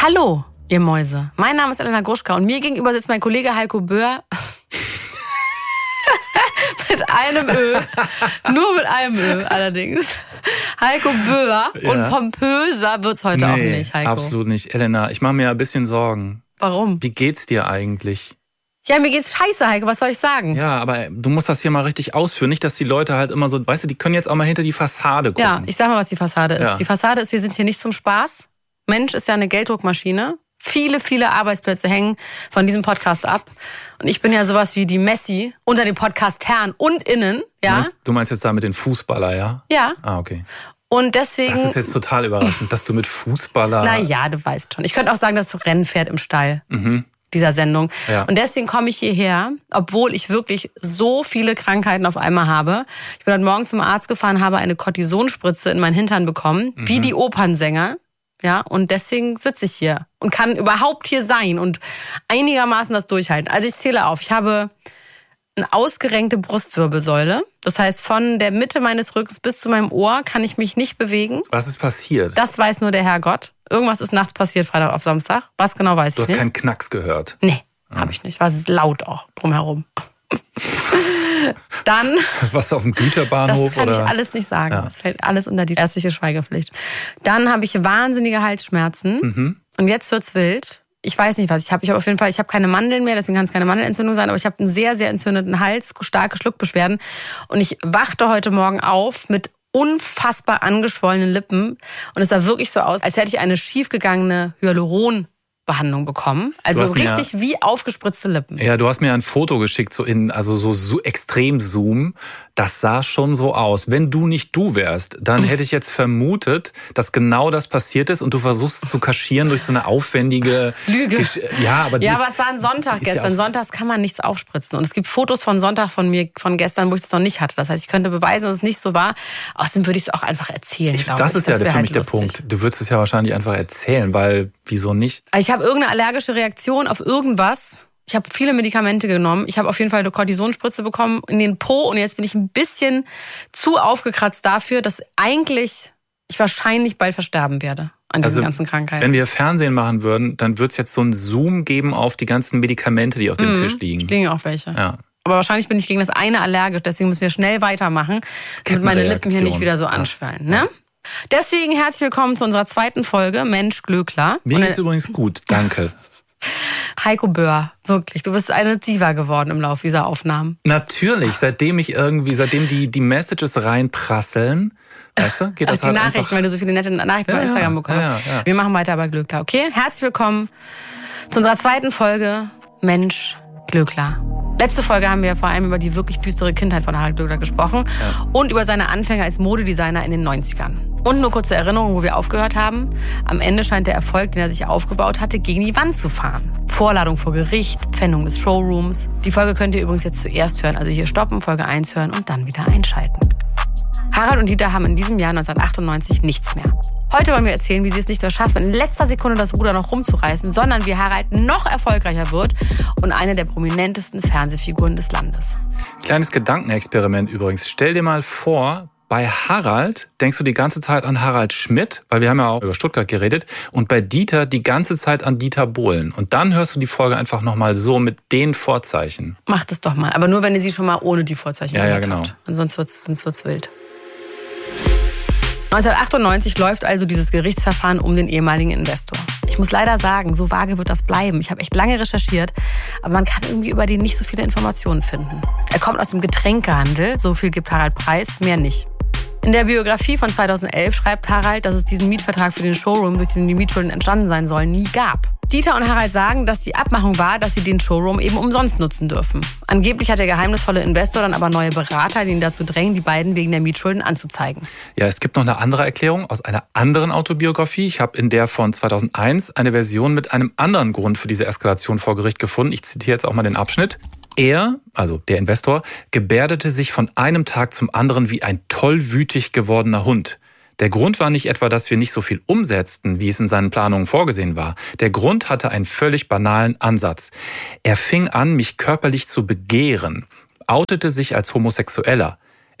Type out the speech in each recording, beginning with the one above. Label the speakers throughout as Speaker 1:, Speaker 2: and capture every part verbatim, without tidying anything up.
Speaker 1: Hallo, ihr Mäuse. Mein Name ist Elena Gruschka und mir gegenüber sitzt mein Kollege Heiko Böhr. Mit einem Ö. Nur mit einem Ö allerdings. Heiko Böhr. Ja. Und pompöser wird's heute nee, auch nicht, Heiko.
Speaker 2: Absolut nicht. Elena, ich mache mir ein bisschen Sorgen.
Speaker 1: Warum?
Speaker 2: Wie geht's dir eigentlich?
Speaker 1: Ja, mir geht's scheiße, Heiko. Was soll ich sagen?
Speaker 2: Ja, aber du musst das hier mal richtig ausführen. Nicht, dass die Leute halt immer so, weißt du, die können jetzt auch mal hinter die Fassade gucken.
Speaker 1: Ja, ich sag mal, was die Fassade ist. Ja. Die Fassade ist, wir sind hier nicht zum Spaß. Mensch ist ja eine Gelddruckmaschine. Viele, viele Arbeitsplätze hängen von diesem Podcast ab. Und ich bin ja sowas wie die Messi unter den Podcast-Herren und Innen. Ja?
Speaker 2: Du meinst, du meinst jetzt da mit den Fußballer, ja?
Speaker 1: Ja.
Speaker 2: Ah, okay.
Speaker 1: Und deswegen...
Speaker 2: Das ist jetzt total überraschend, dass du mit Fußballer...
Speaker 1: Na ja, du weißt schon. Ich könnte auch sagen, das Rennpferd im Stall mhm. dieser Sendung. Ja. Und deswegen komme ich hierher, obwohl ich wirklich so viele Krankheiten auf einmal habe. Ich bin heute Morgen zum Arzt gefahren, habe eine Kortisonspritze in meinen Hintern bekommen, mhm. wie die Opernsänger. Ja, und deswegen sitze ich hier und kann überhaupt hier sein und einigermaßen das durchhalten. Also ich zähle auf. Ich habe eine ausgerenkte Brustwirbelsäule. Das heißt, von der Mitte meines Rückens bis zu meinem Ohr kann ich mich nicht bewegen.
Speaker 2: Was ist passiert?
Speaker 1: Das weiß nur der Herrgott. Irgendwas ist nachts passiert, Freitag auf Samstag. Was genau weiß
Speaker 2: du
Speaker 1: ich nicht.
Speaker 2: Du hast keinen Knacks gehört?
Speaker 1: Nee, ah. habe ich nicht. War es laut auch drumherum. Dann...
Speaker 2: Was auf dem Güterbahnhof?
Speaker 1: Das kann
Speaker 2: oder?
Speaker 1: ich alles nicht sagen.
Speaker 2: Ja.
Speaker 1: Das fällt alles unter die ärztliche Schweigepflicht. Dann habe ich wahnsinnige Halsschmerzen. Mhm. Und jetzt wird's wild. Ich weiß nicht was. Ich habe ich hab auf jeden Fall, ich habe keine Mandeln mehr, deswegen kann es keine Mandelentzündung sein, aber ich habe einen sehr, sehr entzündeten Hals, starke Schluckbeschwerden. Und ich wachte heute Morgen auf mit unfassbar angeschwollenen Lippen. Und es sah wirklich so aus, als hätte ich eine schiefgegangene Hyaluron Behandlung bekommen. Also richtig mir, wie aufgespritzte Lippen.
Speaker 2: Ja, du hast mir ein Foto geschickt, so in, also so, so extrem Zoom. Das sah schon so aus. Wenn du nicht du wärst, dann hätte ich jetzt vermutet, dass genau das passiert ist und du versuchst zu kaschieren durch so eine aufwendige
Speaker 1: Lüge.
Speaker 2: Gesch- ja, aber,
Speaker 1: ja,
Speaker 2: ist,
Speaker 1: aber es war ein Sonntag gestern. Ja Sonntags kann man nichts aufspritzen. Und es gibt Fotos von Sonntag von mir, von gestern, wo ich es noch nicht hatte. Das heißt, ich könnte beweisen, dass es nicht so war. Außerdem würde ich es auch einfach erzählen.
Speaker 2: Ich, das ist das ja für
Speaker 1: halt
Speaker 2: mich der Punkt. Du würdest es ja wahrscheinlich einfach erzählen, weil wieso nicht?
Speaker 1: Ich habe irgendeine allergische Reaktion auf irgendwas. Ich habe viele Medikamente genommen. Ich habe auf jeden Fall eine Kortisonspritze bekommen in den Po und jetzt bin ich ein bisschen zu aufgekratzt dafür, dass eigentlich ich wahrscheinlich bald versterben werde an diesen also, ganzen Krankheiten.
Speaker 2: Wenn wir Fernsehen machen würden, dann würde es jetzt so einen Zoom geben auf die ganzen Medikamente, die auf dem mhm, Tisch liegen.
Speaker 1: Liegen auch welche.
Speaker 2: Ja.
Speaker 1: Aber wahrscheinlich bin ich gegen das eine allergisch, deswegen müssen wir schnell weitermachen, damit meine Lippen hier nicht wieder so anschwellen. Ne? Ja. Deswegen herzlich willkommen zu unserer zweiten Folge Mensch Glöckler.
Speaker 2: Mir geht's übrigens gut, danke.
Speaker 1: Heiko Böhr, wirklich, du bist eine Diva geworden im Laufe dieser Aufnahmen.
Speaker 2: Natürlich, seitdem ich irgendwie, seitdem die, die Messages reinprasseln, weißt du, geht das
Speaker 1: also
Speaker 2: halt
Speaker 1: die Nachrichten,
Speaker 2: einfach.
Speaker 1: weil du so viele nette Nachrichten ja, bei Instagram bekommst. Ja, ja. Wir machen weiter bei Glöckler, okay? Herzlich willkommen zu unserer zweiten Folge Mensch Glöckler. Letzte Folge haben wir vor allem über die wirklich düstere Kindheit von Harald Glöckler gesprochen ja. und über seine Anfänge als Modedesigner in den neunzigern. Und nur kurze Erinnerung, wo wir aufgehört haben. Am Ende scheint der Erfolg, den er sich aufgebaut hatte, gegen die Wand zu fahren. Vorladung vor Gericht, Pfändung des Showrooms. Die Folge könnt ihr übrigens jetzt zuerst hören. Also hier stoppen, Folge eins hören und dann wieder einschalten. Harald und Dieter haben in diesem Jahr neunzehnhundertachtundneunzig nichts mehr. Heute wollen wir erzählen, wie sie es nicht nur schaffen, in letzter Sekunde das Ruder noch rumzureißen, sondern wie Harald noch erfolgreicher wird und eine der prominentesten Fernsehfiguren des Landes.
Speaker 2: Kleines Gedankenexperiment übrigens. Stell dir mal vor, bei Harald denkst du die ganze Zeit an Harald Schmidt, weil wir haben ja auch über Stuttgart geredet, und bei Dieter die ganze Zeit an Dieter Bohlen. Und dann hörst du die Folge einfach nochmal so mit den Vorzeichen.
Speaker 1: Mach das doch mal, aber nur wenn ihr sie schon mal ohne die Vorzeichen
Speaker 2: ja, ja, genau.
Speaker 1: habt. Sonst wird's, sonst wird's wild. neunzehnhundertachtundneunzig läuft also dieses Gerichtsverfahren um den ehemaligen Investor. Ich muss leider sagen, so vage wird das bleiben. Ich habe echt lange recherchiert, aber man kann irgendwie über den nicht so viele Informationen finden. Er kommt aus dem Getränkehandel, so viel gibt Harald preis, mehr nicht. In der Biografie von zweitausendelf schreibt Harald, dass es diesen Mietvertrag für den Showroom, durch den die Mietschulden entstanden sein sollen, nie gab. Dieter und Harald sagen, dass die Abmachung war, dass sie den Showroom eben umsonst nutzen dürfen. Angeblich hat der geheimnisvolle Investor dann aber neue Berater, die ihn dazu drängen, die beiden wegen der Mietschulden anzuzeigen.
Speaker 2: Ja, es gibt noch eine andere Erklärung aus einer anderen Autobiografie. Ich habe in der von zweitausendeins eine Version mit einem anderen Grund für diese Eskalation vor Gericht gefunden. Ich zitiere jetzt auch mal den Abschnitt. Er, also der Investor, gebärdete sich von einem Tag zum anderen wie ein tollwütig gewordener Hund. Der Grund war nicht etwa, dass wir nicht so viel umsetzten, wie es in seinen Planungen vorgesehen war. Der Grund hatte einen völlig banalen Ansatz. Er fing an, mich körperlich zu begehren, outete sich als Homosexueller.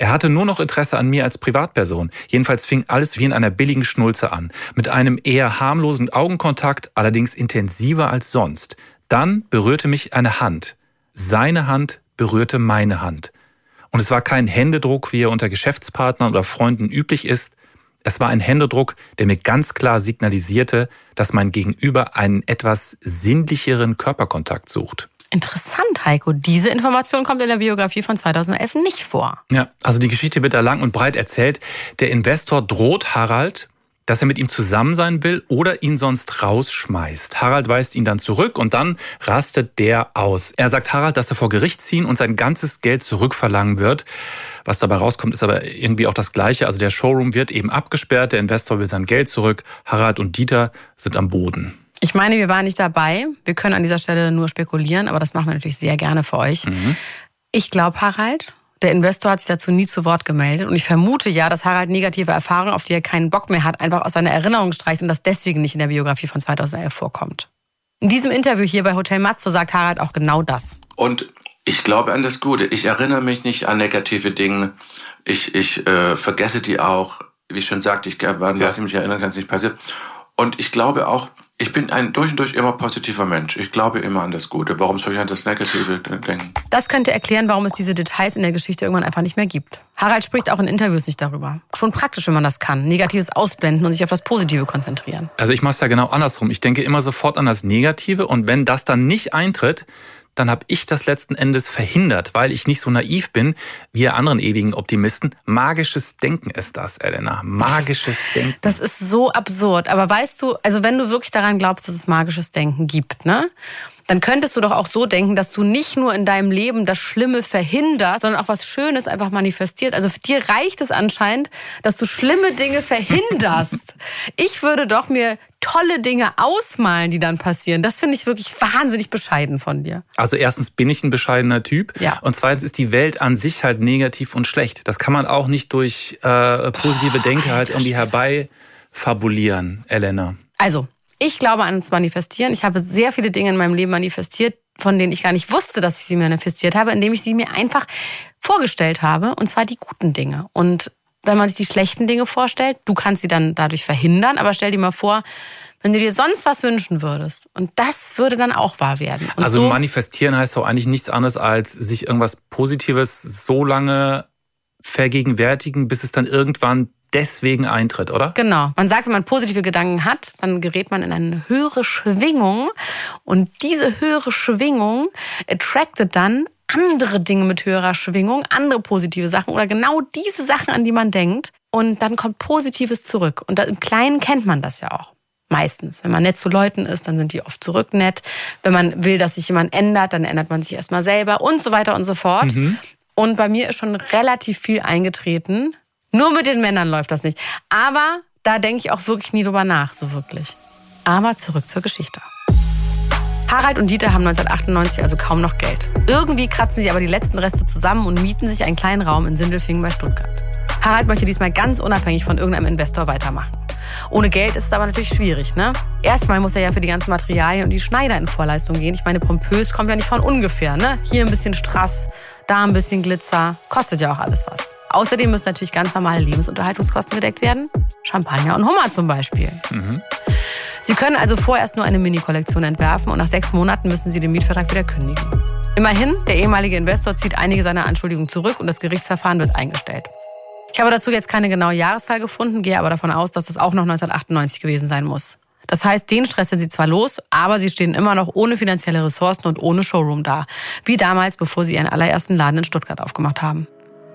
Speaker 2: Er hatte nur noch Interesse an mir als Privatperson. Jedenfalls fing alles wie in einer billigen Schnulze an. Mit einem eher harmlosen Augenkontakt, allerdings intensiver als sonst. Dann berührte mich eine Hand. Seine Hand berührte meine Hand. Und es war kein Händedruck, wie er unter Geschäftspartnern oder Freunden üblich ist. Es war ein Händedruck, der mir ganz klar signalisierte, dass mein Gegenüber einen etwas sinnlicheren Körperkontakt sucht.
Speaker 1: Interessant, Heiko. Diese Information kommt in der Biografie von zweitausendelf nicht vor.
Speaker 2: Ja, also die Geschichte wird da lang und breit erzählt. Der Investor droht Harald, dass er mit ihm zusammen sein will oder ihn sonst rausschmeißt. Harald weist ihn dann zurück und dann rastet der aus. Er sagt Harald, dass er vor Gericht ziehen und sein ganzes Geld zurückverlangen wird. Was dabei rauskommt, ist aber irgendwie auch das Gleiche. Also der Showroom wird eben abgesperrt, der Investor will sein Geld zurück. Harald und Dieter sind am Boden.
Speaker 1: Ich meine, wir waren nicht dabei. Wir können an dieser Stelle nur spekulieren, aber das machen wir natürlich sehr gerne für euch. Mhm. Ich glaube, Harald, der Investor hat sich dazu nie zu Wort gemeldet. Und ich vermute ja, dass Harald negative Erfahrungen, auf die er keinen Bock mehr hat, einfach aus seiner Erinnerung streicht und das deswegen nicht in der Biografie von zweitausendelf vorkommt. In diesem Interview hier bei Hotel Matze sagt Harald auch genau das.
Speaker 3: Und ich glaube an das Gute. Ich erinnere mich nicht an negative Dinge. Ich, ich äh, vergesse die auch. Wie ich schon sagte, ich, an was ja. ich mich erinnern kann, ist nicht passiert. Und ich glaube auch, ich bin ein durch und durch immer positiver Mensch. Ich glaube immer an das Gute. Warum soll ich an das Negative denken?
Speaker 1: Das könnte erklären, warum es diese Details in der Geschichte irgendwann einfach nicht mehr gibt. Harald spricht auch in Interviews nicht darüber. Schon praktisch, wenn man das kann. Negatives ausblenden und sich auf das Positive konzentrieren.
Speaker 2: Also ich mache es ja genau andersrum. Ich denke immer sofort an das Negative und wenn das dann nicht eintritt, dann habe ich das letzten Endes verhindert, weil ich nicht so naiv bin wie ihr anderen ewigen Optimisten. Magisches Denken ist das, Elena. Magisches Denken.
Speaker 1: Das ist so absurd. Aber weißt du, also wenn du wirklich daran glaubst, dass es magisches Denken gibt, ne? Dann könntest du doch auch so denken, dass du nicht nur in deinem Leben das Schlimme verhinderst, sondern auch was Schönes einfach manifestierst. Also für dir reicht es anscheinend, dass du schlimme Dinge verhinderst. Ich würde doch mir tolle Dinge ausmalen, die dann passieren. Das finde ich wirklich wahnsinnig bescheiden von dir.
Speaker 2: Also erstens bin ich ein bescheidener Typ.
Speaker 1: Ja.
Speaker 2: Und zweitens ist die Welt an sich halt negativ und schlecht. Das kann man auch nicht durch äh, positive Boah, Denke halt irgendwie herbeifabulieren, Elena.
Speaker 1: Also, ich glaube ans Manifestieren. Ich habe sehr viele Dinge in meinem Leben manifestiert, von denen ich gar nicht wusste, dass ich sie manifestiert habe, indem ich sie mir einfach vorgestellt habe. Und zwar die guten Dinge. Und wenn man sich die schlechten Dinge vorstellt, du kannst sie dann dadurch verhindern. Aber stell dir mal vor, wenn du dir sonst was wünschen würdest. Und das würde dann auch wahr werden. Und
Speaker 2: also
Speaker 1: so
Speaker 2: manifestieren heißt doch eigentlich nichts anderes, als sich irgendwas Positives so lange vergegenwärtigen, bis es dann irgendwann deswegen eintritt, oder?
Speaker 1: Genau. Man sagt, wenn man positive Gedanken hat, dann gerät man in eine höhere Schwingung. Und diese höhere Schwingung attractet dann andere Dinge mit höherer Schwingung, andere positive Sachen oder genau diese Sachen, an die man denkt. Und dann kommt Positives zurück. Und im Kleinen kennt man das ja auch. Meistens. Wenn man nett zu Leuten ist, dann sind die oft zurück nett. Wenn man will, dass sich jemand ändert, dann ändert man sich erstmal selber und so weiter und so fort. Mhm. Und bei mir ist schon relativ viel eingetreten. Nur mit den Männern läuft das nicht. Aber da denke ich auch wirklich nie drüber nach, so wirklich. Aber zurück zur Geschichte. Harald und Dieter haben neunzehnhundertachtundneunzig also kaum noch Geld. Irgendwie kratzen sie aber die letzten Reste zusammen und mieten sich einen kleinen Raum in Sindelfingen bei Stuttgart. Harald möchte diesmal ganz unabhängig von irgendeinem Investor weitermachen. Ohne Geld ist es aber natürlich schwierig, ne? Erstmal muss er ja für die ganzen Materialien und die Schneider in Vorleistung gehen. Ich meine, pompös kommt ja nicht von ungefähr, ne? Hier ein bisschen Strass, da ein bisschen Glitzer. Kostet ja auch alles was. Außerdem müssen natürlich ganz normale Lebensunterhaltungskosten gedeckt werden. Champagner und Hummer zum Beispiel. Mhm. Sie können also vorerst nur eine Mini-Kollektion entwerfen und nach sechs Monaten müssen Sie den Mietvertrag wieder kündigen. Immerhin, der ehemalige Investor zieht einige seiner Anschuldigungen zurück und das Gerichtsverfahren wird eingestellt. Ich habe dazu jetzt keine genaue Jahreszahl gefunden, gehe aber davon aus, dass das auch noch neunzehnhundertachtundneunzig gewesen sein muss. Das heißt, den Stress sind sie zwar los, aber sie stehen immer noch ohne finanzielle Ressourcen und ohne Showroom da. Wie damals, bevor sie ihren allerersten Laden in Stuttgart aufgemacht haben.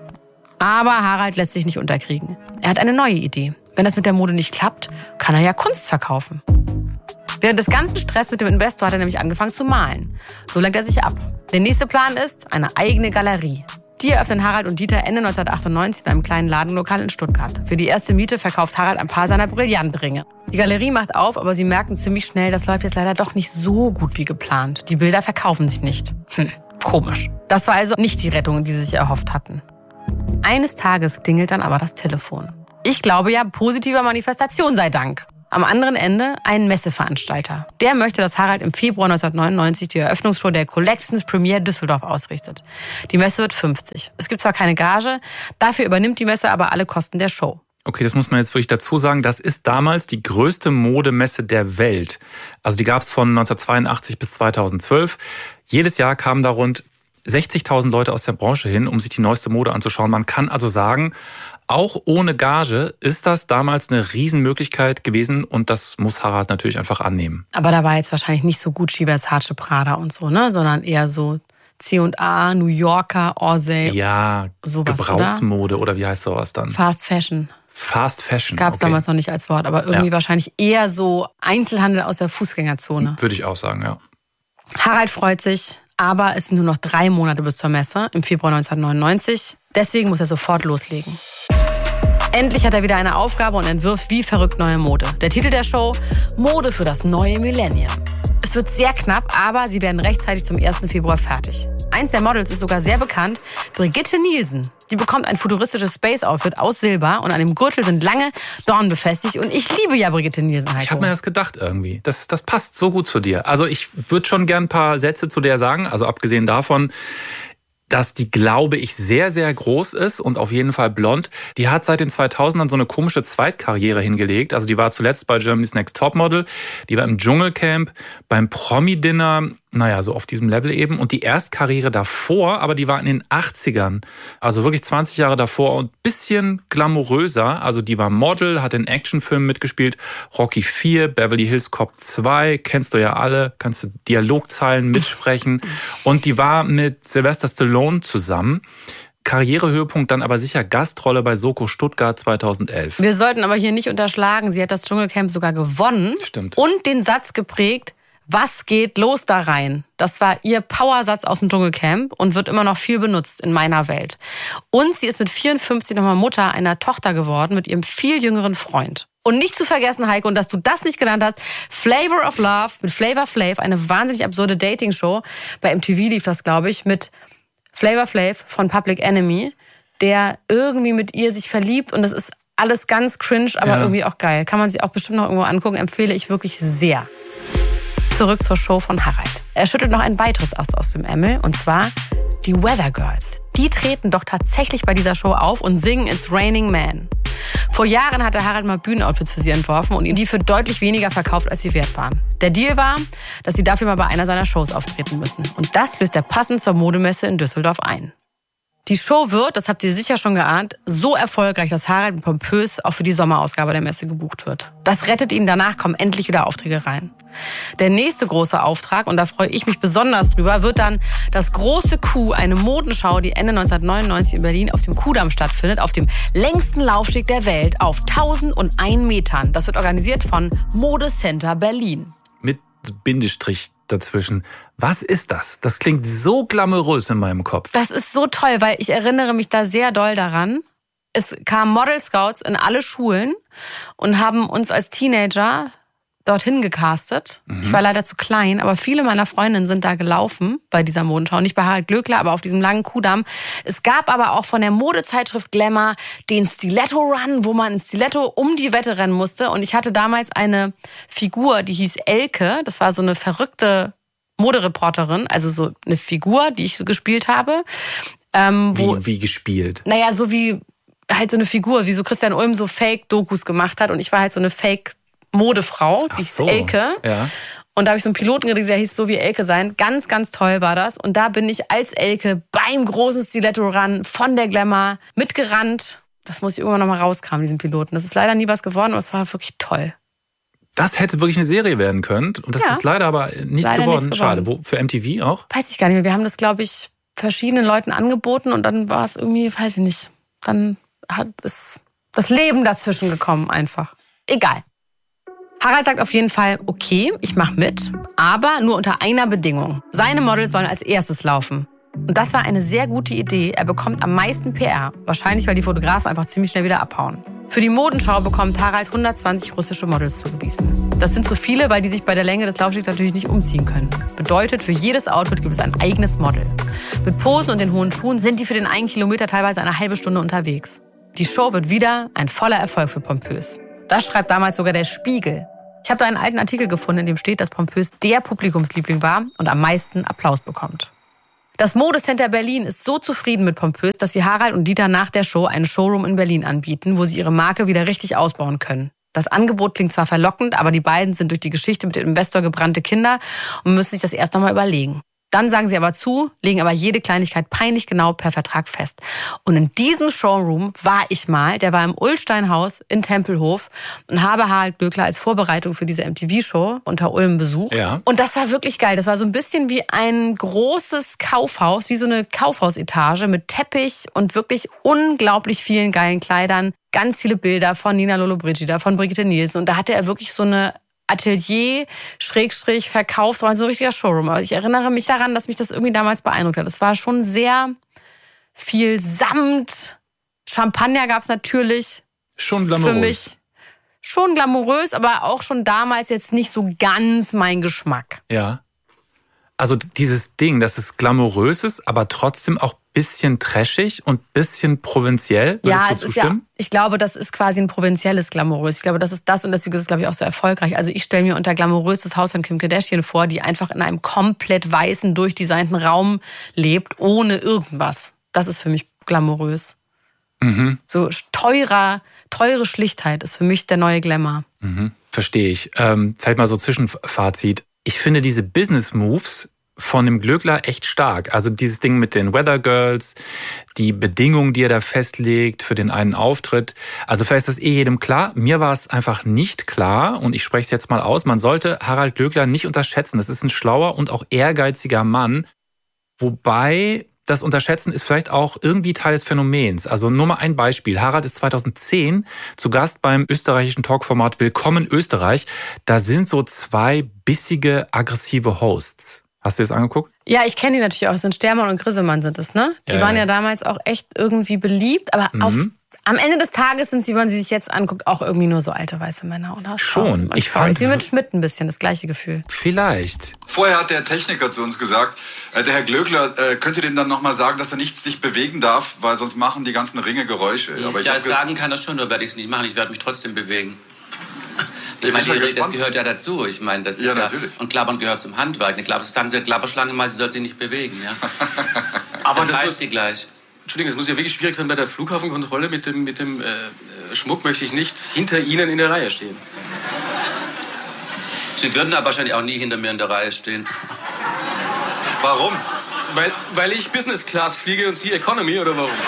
Speaker 1: Aber Harald lässt sich nicht unterkriegen. Er hat eine neue Idee. Wenn das mit der Mode nicht klappt, kann er ja Kunst verkaufen. Während des ganzen Stress mit dem Investor hat er nämlich angefangen zu malen. So lenkt er sich ab. Der nächste Plan ist eine eigene Galerie. Die eröffnen Harald und Dieter Ende neunzehnhundertachtundneunzig in einem kleinen Ladenlokal in Stuttgart. Für die erste Miete verkauft Harald ein paar seiner Brillantringe. Die Galerie macht auf, aber sie merken ziemlich schnell, das läuft jetzt leider doch nicht so gut wie geplant. Die Bilder verkaufen sich nicht. Hm, komisch. Das war also nicht die Rettung, die sie sich erhofft hatten. Eines Tages klingelt dann aber das Telefon. Ich glaube ja, positiver Manifestation sei Dank. Am anderen Ende ein Messeveranstalter. Der möchte, dass Harald im Februar neunzehnhundertneunundneunzig die Eröffnungsshow der Collections Premiere Düsseldorf ausrichtet. Die Messe wird fünfzig. Es gibt zwar keine Gage, dafür übernimmt die Messe aber alle Kosten der Show.
Speaker 2: Okay, das muss man jetzt wirklich dazu sagen. Das ist damals die größte Modemesse der Welt. Also die gab es von neunzehnhundertzweiundachtzig bis zweitausendzwölf. Jedes Jahr kamen da rund sechzigtausend Leute aus der Branche hin, um sich die neueste Mode anzuschauen. Man kann also sagen, auch ohne Gage ist das damals eine Riesenmöglichkeit gewesen und das muss Harald natürlich einfach annehmen.
Speaker 1: Aber da war jetzt wahrscheinlich nicht so Gucci, Versace, Prada und so, ne? Sondern eher so C und A, New Yorker, Orsay.
Speaker 2: Ja, sowas, Gebrauchsmode oder? oder wie heißt sowas dann?
Speaker 1: Fast Fashion.
Speaker 2: Fast Fashion.
Speaker 1: Gab es
Speaker 2: okay.
Speaker 1: damals noch nicht als Wort, aber irgendwie
Speaker 2: ja.
Speaker 1: wahrscheinlich eher so Einzelhandel aus der Fußgängerzone.
Speaker 2: Würde ich auch sagen, ja.
Speaker 1: Harald freut sich, aber es sind nur noch drei Monate bis zur Messe im Februar neunzehnhundertneunundneunzig. Deswegen muss er sofort loslegen. Endlich hat er wieder eine Aufgabe und entwirft wie verrückt neue Mode. Der Titel der Show: Mode für das neue Millennium. Es wird sehr knapp, aber sie werden rechtzeitig zum ersten Februar fertig. Eins der Models ist sogar sehr bekannt, Brigitte Nielsen. Die bekommt ein futuristisches Space-Outfit aus Silber und an dem Gürtel sind lange Dornen befestigt. Und ich liebe ja Brigitte Nielsen. Heiko.
Speaker 2: Ich habe mir das gedacht irgendwie. Das, das passt so gut zu dir. Also ich würde schon gern ein paar Sätze zu der sagen. Also abgesehen davon, dass die, glaube ich, sehr, sehr groß ist und auf jeden Fall blond. Die hat seit den zweitausendern so eine komische Zweitkarriere hingelegt. Also die war zuletzt bei Germany's Next Topmodel, die war im Dschungelcamp, beim Promi-Dinner, naja, so auf diesem Level eben. Und die Erstkarriere davor, aber die war in den achtzigern, also wirklich zwanzig Jahre davor und ein bisschen glamouröser. Also die war Model, hat in Actionfilmen mitgespielt, Rocky vier, Beverly Hills Cop zwei, kennst du ja alle, kannst du Dialogzeilen mitsprechen. Und die war mit Sylvester Stallone zusammen. Karrierehöhepunkt dann aber sicher Gastrolle bei Soko Stuttgart zweitausendelf.
Speaker 1: Wir sollten aber hier nicht unterschlagen, sie hat das Dschungelcamp sogar gewonnen.
Speaker 2: Stimmt.
Speaker 1: Und den Satz geprägt: Was geht los da rein? Das war ihr Powersatz aus dem Dschungelcamp und wird immer noch viel benutzt in meiner Welt. Und sie ist mit vierundfünfzig nochmal Mutter einer Tochter geworden mit ihrem viel jüngeren Freund. Und nicht zu vergessen, Heiko, und dass du das nicht genannt hast, Flavor of Love mit Flavor Flav, eine wahnsinnig absurde Dating-Show. Bei M T V lief das, glaube ich, mit Flavor Flav von Public Enemy, der irgendwie mit ihr sich verliebt und das ist alles ganz cringe, aber ja. irgendwie auch geil. Kann man sich auch bestimmt noch irgendwo angucken, empfehle ich wirklich sehr. Zurück zur Show von Harald. Er schüttelt noch ein weiteres Ast aus dem Ärmel, und zwar die Weather Girls. Die treten doch tatsächlich bei dieser Show auf und singen It's Raining Men. Vor Jahren hatte Harald mal Bühnenoutfits für sie entworfen und ihnen die für deutlich weniger verkauft, als sie wert waren. Der Deal war, dass sie dafür mal bei einer seiner Shows auftreten müssen. Und das löst er passend zur Modemesse in Düsseldorf ein. Die Show wird, das habt ihr sicher schon geahnt, so erfolgreich, dass Harald mit Pompös auch für die Sommerausgabe der Messe gebucht wird. Das rettet ihn, danach kommen endlich wieder Aufträge rein. Der nächste große Auftrag, und da freue ich mich besonders drüber, wird dann das große Q, eine Modenschau, die Ende neunzehnhundertneunundneunzig in Berlin auf dem Kudamm stattfindet, auf dem längsten Laufsteg der Welt auf tausendeins Metern. Das wird organisiert von Modecenter Berlin.
Speaker 2: Mit Bindestrich dazwischen. Was ist das? Das klingt so glamourös in meinem Kopf.
Speaker 1: Das ist so toll, weil ich erinnere mich da sehr doll daran. Es kamen Model Scouts in alle Schulen und haben uns als Teenager dorthin gecastet. Mhm. Ich war leider zu klein, aber viele meiner Freundinnen sind da gelaufen bei dieser Modenschau. Nicht bei Harald Glöckler, aber auf diesem langen Kudamm. Es gab aber auch von der Modezeitschrift Glamour den Stiletto Run, wo man ein Stiletto um die Wette rennen musste. Und ich hatte damals eine Figur, die hieß Elke. Das war so eine verrückte Modereporterin, also so eine Figur, die ich so gespielt habe. Ähm, wo,
Speaker 2: wie, wie gespielt?
Speaker 1: Naja, so wie halt so eine Figur, wie so Christian Ulm so Fake-Dokus gemacht hat. Und ich war halt so eine Fake- Modefrau, die
Speaker 2: so.
Speaker 1: hieß Elke.
Speaker 2: Ja.
Speaker 1: Und da habe ich so einen Piloten gekriegt, der hieß so wie Elke sein. Ganz, ganz toll war das. Und da bin ich als Elke beim großen Stiletto-Run von der Glamour mitgerannt. Das muss ich irgendwann noch mal rauskramen, diesen Piloten. Das ist leider nie was geworden, aber es war wirklich toll.
Speaker 2: Das hätte wirklich eine Serie werden können. Und das ja. ist leider aber nichts
Speaker 1: leider
Speaker 2: geworden.
Speaker 1: Nichts
Speaker 2: Schade.
Speaker 1: geworden.
Speaker 2: Wo, für M T V auch?
Speaker 1: Weiß ich gar nicht mehr. Wir haben das, glaube ich, verschiedenen Leuten angeboten. Und dann war es irgendwie, weiß ich nicht. Dann hat es das Leben dazwischen gekommen einfach. Egal. Harald sagt auf jeden Fall, okay, ich mache mit, aber nur unter einer Bedingung. Seine Models sollen als erstes laufen. Und das war eine sehr gute Idee. Er bekommt am meisten P R. Wahrscheinlich, weil die Fotografen einfach ziemlich schnell wieder abhauen. Für die Modenschau bekommt Harald hundertzwanzig russische Models zugewiesen. Das sind so viele, weil die sich bei der Länge des Laufstegs natürlich nicht umziehen können. Bedeutet, für jedes Outfit gibt es ein eigenes Model. Mit Posen und den hohen Schuhen sind die für den einen Kilometer teilweise eine halbe Stunde unterwegs. Die Show wird wieder ein voller Erfolg für Pompös. Das schreibt damals sogar der Spiegel. Ich habe da einen alten Artikel gefunden, in dem steht, dass Pompös der Publikumsliebling war und am meisten Applaus bekommt. Das Modecenter Berlin ist so zufrieden mit Pompös, dass sie Harald und Dieter nach der Show einen Showroom in Berlin anbieten, wo sie ihre Marke wieder richtig ausbauen können. Das Angebot klingt zwar verlockend, aber die beiden sind durch die Geschichte mit dem Investor gebrannte Kinder und müssen sich das erst noch mal überlegen. Dann sagen sie aber zu, legen aber jede Kleinigkeit peinlich genau per Vertrag fest. Und in diesem Showroom war ich mal, der war im Ullsteinhaus in Tempelhof und habe Harald Glöckler als Vorbereitung für diese M T V-Show unter Ulm besucht. Ja. Und das war wirklich geil. Das war so ein bisschen wie ein großes Kaufhaus, wie so eine Kaufhausetage mit Teppich und wirklich unglaublich vielen geilen Kleidern. Ganz viele Bilder von Nina Lollobrigida, von Brigitte Nielsen. Und da hatte er wirklich so eine Atelier, Schrägstrich, Verkaufsraum, so ein richtiger Showroom. Aber ich erinnere mich daran, dass mich das irgendwie damals beeindruckt hat. Es war schon sehr viel Samt. Champagner gab es natürlich.
Speaker 2: Schon glamourös.
Speaker 1: Für mich schon glamourös, aber auch schon damals jetzt nicht so ganz mein Geschmack.
Speaker 2: Ja. Also dieses Ding, dass es glamourös ist, aber trotzdem auch bisschen trashig und bisschen provinziell. Würdest
Speaker 1: ja,
Speaker 2: du
Speaker 1: es
Speaker 2: zustimmen?
Speaker 1: ist ja, ich glaube, das ist quasi ein provinzielles Glamourös. Ich glaube, das ist das und deswegen ist es, glaube ich, auch so erfolgreich. Also ich stelle mir unter glamourös das Haus von Kim Kardashian vor, die einfach in einem komplett weißen, durchdesignten Raum lebt, ohne irgendwas. Das ist für mich glamourös. Mhm. So teurer, teure Schlichtheit ist für mich der neue Glamour.
Speaker 2: Mhm. Verstehe ich. Ähm, vielleicht mal so Zwischenfazit. Ich finde diese Business Moves von dem Glöckler echt stark. Also dieses Ding mit den Weather Girls, die Bedingungen, die er da festlegt für den einen Auftritt. Also vielleicht ist das eh jedem klar. Mir war es einfach nicht klar und ich spreche es jetzt mal aus. Man sollte Harald Glöckler nicht unterschätzen. Das ist ein schlauer und auch ehrgeiziger Mann. Wobei das Unterschätzen ist vielleicht auch irgendwie Teil des Phänomens. Also nur mal ein Beispiel. Harald ist zweitausendzehn zu Gast beim österreichischen Talkformat Willkommen Österreich. Da sind so zwei bissige, aggressive Hosts. Hast du das angeguckt?
Speaker 1: Ja, ich kenne die natürlich auch. Das sind Stermann und Grissemann sind es, ne? Die ja, waren ja damals auch echt irgendwie beliebt. Aber mhm. auf, am Ende des Tages sind sie, wenn man sie sich jetzt anguckt, auch irgendwie nur so alte weiße Männer, oder?
Speaker 2: Schon. Ich fand
Speaker 1: wie mit Schmidt ein bisschen, das gleiche Gefühl.
Speaker 2: Vielleicht.
Speaker 4: Vorher hat der Techniker zu uns gesagt, äh, der Herr Glöckler, äh, könnt ihr dem dann nochmal sagen, dass er nicht sich bewegen darf, weil sonst machen die ganzen Ringe Geräusche.
Speaker 3: Aber ich ja, sagen kann er schon, nur werde ich es nicht machen. Ich werde mich trotzdem bewegen. Ich meine, das gehört ja dazu. Ich meine, das ist ja, natürlich. Ja, und Klappern gehört zum Handwerk. Eine Klapper, sagen Sie der Klapperschlange mal, sie soll sich nicht bewegen. Ja? Aber dann das heißt die gleich.
Speaker 5: Entschuldigung, es muss ja wirklich schwierig sein bei der Flughafenkontrolle. Mit dem, mit dem äh, Schmuck möchte ich nicht hinter Ihnen in der Reihe stehen.
Speaker 3: Sie würden aber wahrscheinlich auch nie hinter mir in der Reihe stehen.
Speaker 5: Warum? Weil, weil ich Business Class fliege und Sie Economy, oder warum?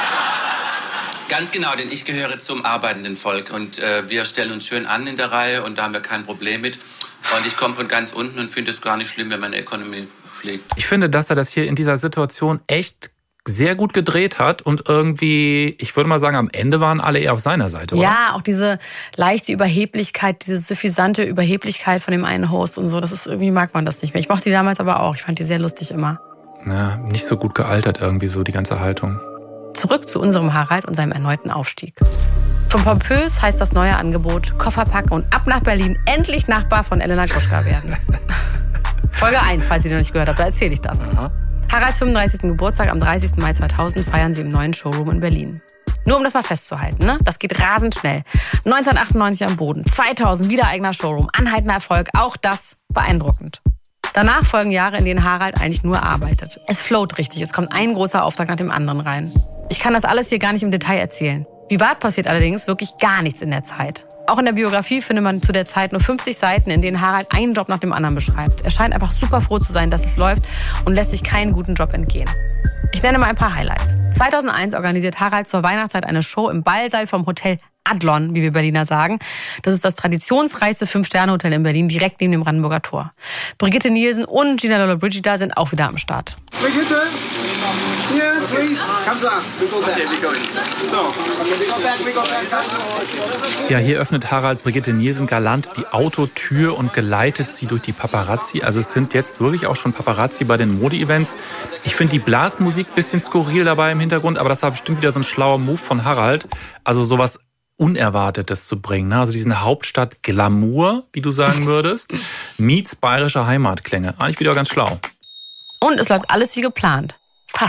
Speaker 3: Ganz genau, denn ich gehöre zum arbeitenden Volk und äh, wir stellen uns schön an in der Reihe und da haben wir kein Problem mit. Und ich komme von ganz unten und finde es gar nicht schlimm, wenn man Economy fliegt.
Speaker 2: Ich finde, dass er das hier in dieser Situation echt sehr gut gedreht hat und irgendwie, ich würde mal sagen, am Ende waren alle eher auf seiner Seite, oder?
Speaker 1: Ja, auch diese leichte Überheblichkeit, diese suffisante Überheblichkeit von dem einen Host und so, das ist irgendwie, mag man das nicht mehr. Ich mochte die damals aber auch, ich fand die sehr lustig immer.
Speaker 2: Ja, nicht so gut gealtert irgendwie so, die ganze Haltung.
Speaker 1: Zurück zu unserem Harald und seinem erneuten Aufstieg. Von pompös heißt das neue Angebot, Koffer packen und ab nach Berlin, endlich Nachbar von Elena Gruschka werden. Folge eins, falls ihr noch nicht gehört habt, da erzähle ich das. Aha. Haralds fünfunddreißigsten Geburtstag am dreißigsten Mai zweitausend feiern sie im neuen Showroom in Berlin. Nur um das mal festzuhalten, ne? Das geht rasend schnell. neunzehnhundertachtundneunzig am Boden, zweitausend wieder eigener Showroom, anhaltender Erfolg, auch das beeindruckend. Danach folgen Jahre, in denen Harald eigentlich nur arbeitet. Es float richtig, es kommt ein großer Auftrag nach dem anderen rein. Ich kann das alles hier gar nicht im Detail erzählen. Privat passiert allerdings wirklich gar nichts in der Zeit. Auch in der Biografie findet man zu der Zeit nur fünfzig Seiten, in denen Harald einen Job nach dem anderen beschreibt. Er scheint einfach super froh zu sein, dass es läuft und lässt sich keinen guten Job entgehen. Ich nenne mal ein paar Highlights. zweitausendeins organisiert Harald zur Weihnachtszeit eine Show im Ballsaal vom Hotel Adlon, wie wir Berliner sagen. Das ist das traditionsreichste Fünf-Sterne-Hotel in Berlin, direkt neben dem Brandenburger Tor. Brigitte Nielsen und Gina Lollobrigida sind auch wieder am Start.
Speaker 6: Brigitte, here, please, come to us. We go back. Okay, we go in. So, we go back, we go back.
Speaker 2: Ja, hier öffnet Harald Brigitte Nielsen galant die Autotür und geleitet sie durch die Paparazzi. Also es sind jetzt wirklich auch schon Paparazzi bei den Mode-Events. Ich finde die Blasmusik ein bisschen skurril dabei im Hintergrund, aber das war bestimmt wieder so ein schlauer Move von Harald. Also sowas Unerwartetes zu bringen. Also diesen Hauptstadt-Glamour, wie du sagen würdest, meets bayerische Heimatklänge. Eigentlich wieder ganz schlau.
Speaker 1: Und es läuft alles wie geplant. Fast.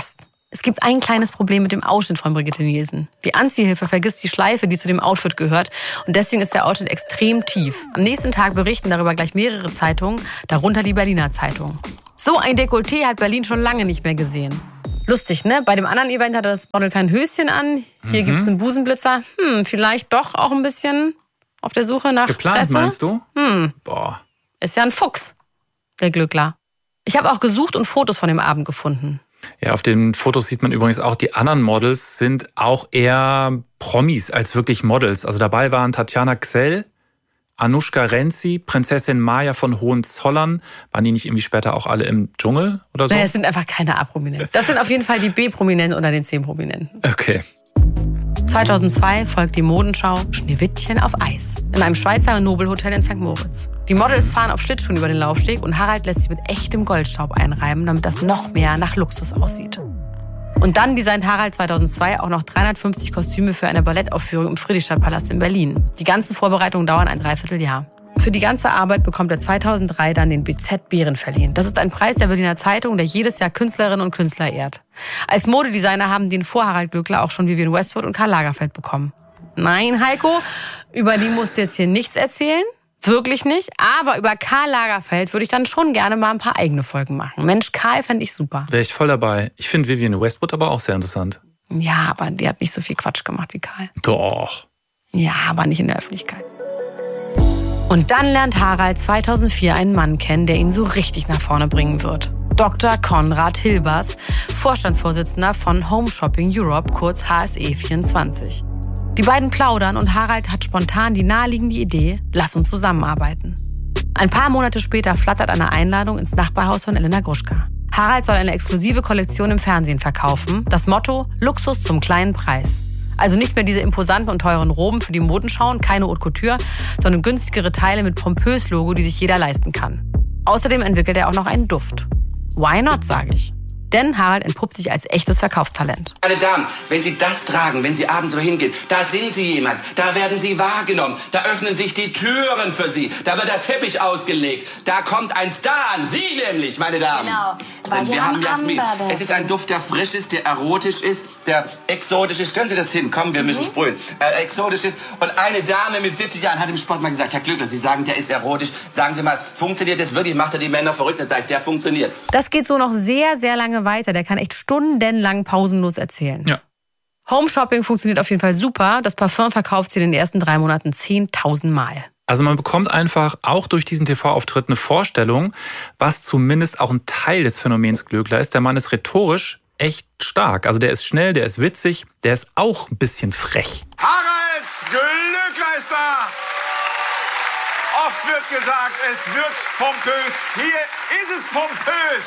Speaker 1: Es gibt ein kleines Problem mit dem Ausschnitt von Brigitte Nielsen. Die Anziehhilfe vergisst die Schleife, die zu dem Outfit gehört. Und deswegen ist der Ausschnitt extrem tief. Am nächsten Tag berichten darüber gleich mehrere Zeitungen, darunter die Berliner Zeitung. So ein Dekolleté hat Berlin schon lange nicht mehr gesehen. Lustig, ne? Bei dem anderen Event hatte das Model kein Höschen an. Hier mhm. gibt es einen Busenblitzer. Hm, vielleicht doch auch ein bisschen auf der Suche nach
Speaker 2: Geplant,
Speaker 1: Presse.
Speaker 2: Meinst du?
Speaker 1: Hm.
Speaker 2: Boah.
Speaker 1: Ist ja ein Fuchs, der Glöckler. Ich habe auch gesucht und Fotos von dem Abend gefunden.
Speaker 2: Ja, auf den Fotos sieht man übrigens auch, die anderen Models sind auch eher Promis als wirklich Models. Also dabei waren Tatjana Ksell, Anushka Renzi, Prinzessin Maya von Hohenzollern. Waren die nicht irgendwie später auch alle im Dschungel oder so?
Speaker 1: Naja, es sind einfach keine A-Prominenten. Das sind auf jeden Fall die B-Prominenten unter den C-Prominenten.
Speaker 2: Okay.
Speaker 1: zweitausendzwei folgt die Modenschau Schneewittchen auf Eis in einem Schweizer Nobelhotel in Sankt Moritz. Die Models fahren auf Schlittschuhen über den Laufsteg und Harald lässt sich mit echtem Goldstaub einreiben, damit das noch mehr nach Luxus aussieht. Und dann designt Harald zweitausendzwei auch noch dreihundertfünfzig Kostüme für eine Ballettaufführung im Friedrichstadtpalast in Berlin. Die ganzen Vorbereitungen dauern ein Dreivierteljahr. Für die ganze Arbeit bekommt er zweitausenddrei dann den B Z Bären verliehen. Das ist ein Preis der Berliner Zeitung, der jedes Jahr Künstlerinnen und Künstler ehrt. Als Modedesigner haben den vor Harald Glöckler auch schon Vivienne Westwood und Karl Lagerfeld bekommen. Nein, Heiko, über die musst du jetzt hier nichts erzählen. Wirklich nicht. Aber über Karl Lagerfeld würde ich dann schon gerne mal ein paar eigene Folgen machen. Mensch, Karl fände ich super.
Speaker 2: Wäre ich voll dabei. Ich finde Vivienne Westwood aber auch sehr interessant.
Speaker 1: Ja, aber die hat nicht so viel Quatsch gemacht wie Karl.
Speaker 2: Doch.
Speaker 1: Ja, aber nicht in der Öffentlichkeit. Und dann lernt Harald zweitausendvier einen Mann kennen, der ihn so richtig nach vorne bringen wird. Doktor Konrad Hilbers, Vorstandsvorsitzender von Home Shopping Europe, kurz H S E vierundzwanzig. Die beiden plaudern und Harald hat spontan die naheliegende Idee, lass uns zusammenarbeiten. Ein paar Monate später flattert eine Einladung ins Nachbarhaus von Elena Gruschka. Harald soll eine exklusive Kollektion im Fernsehen verkaufen. Das Motto, Luxus zum kleinen Preis. Also nicht mehr diese imposanten und teuren Roben für die Modenschauen, keine Haute Couture, sondern günstigere Teile mit pompös Logo, die sich jeder leisten kann. Außerdem entwickelt er auch noch einen Duft. Why not, sage ich. Denn Harald entpuppt sich als echtes Verkaufstalent.
Speaker 7: Meine Damen, wenn Sie das tragen, wenn Sie abends so hingehen, da sind Sie jemand, da werden Sie wahrgenommen, da öffnen sich die Türen für Sie, da wird der Teppich ausgelegt, da kommt ein Star an, Sie nämlich, meine Damen.
Speaker 8: Genau,
Speaker 7: denn wir, wir haben Jasmin.
Speaker 8: Amber,
Speaker 7: es ist ein Duft, der frisch ist, der erotisch ist, der exotisch ist. Stellen Sie das hin, komm, wir müssen mhm. sprühen. Äh, exotisch ist. Und eine Dame mit siebzig Jahren hat im Sport mal gesagt, Herr Glöckler, Sie sagen, der ist erotisch. Sagen Sie mal, funktioniert das wirklich? Macht er die Männer verrückt? Dann sage ich, der funktioniert.
Speaker 1: Das geht so noch sehr, sehr lange weiter. Der kann echt stundenlang pausenlos erzählen.
Speaker 2: Ja.
Speaker 1: Home Shopping funktioniert auf jeden Fall super. Das Parfum verkauft sie in den ersten drei Monaten zehntausend Mal.
Speaker 2: Also man bekommt einfach auch durch diesen T V-Auftritt eine Vorstellung, was zumindest auch ein Teil des Phänomens Glöckler ist. Der Mann ist rhetorisch echt stark. Also der ist schnell, der ist witzig, der ist auch ein bisschen frech.
Speaker 4: Harald Glöckler ist da! Oft wird gesagt, es wird pompös. Hier ist es pompös.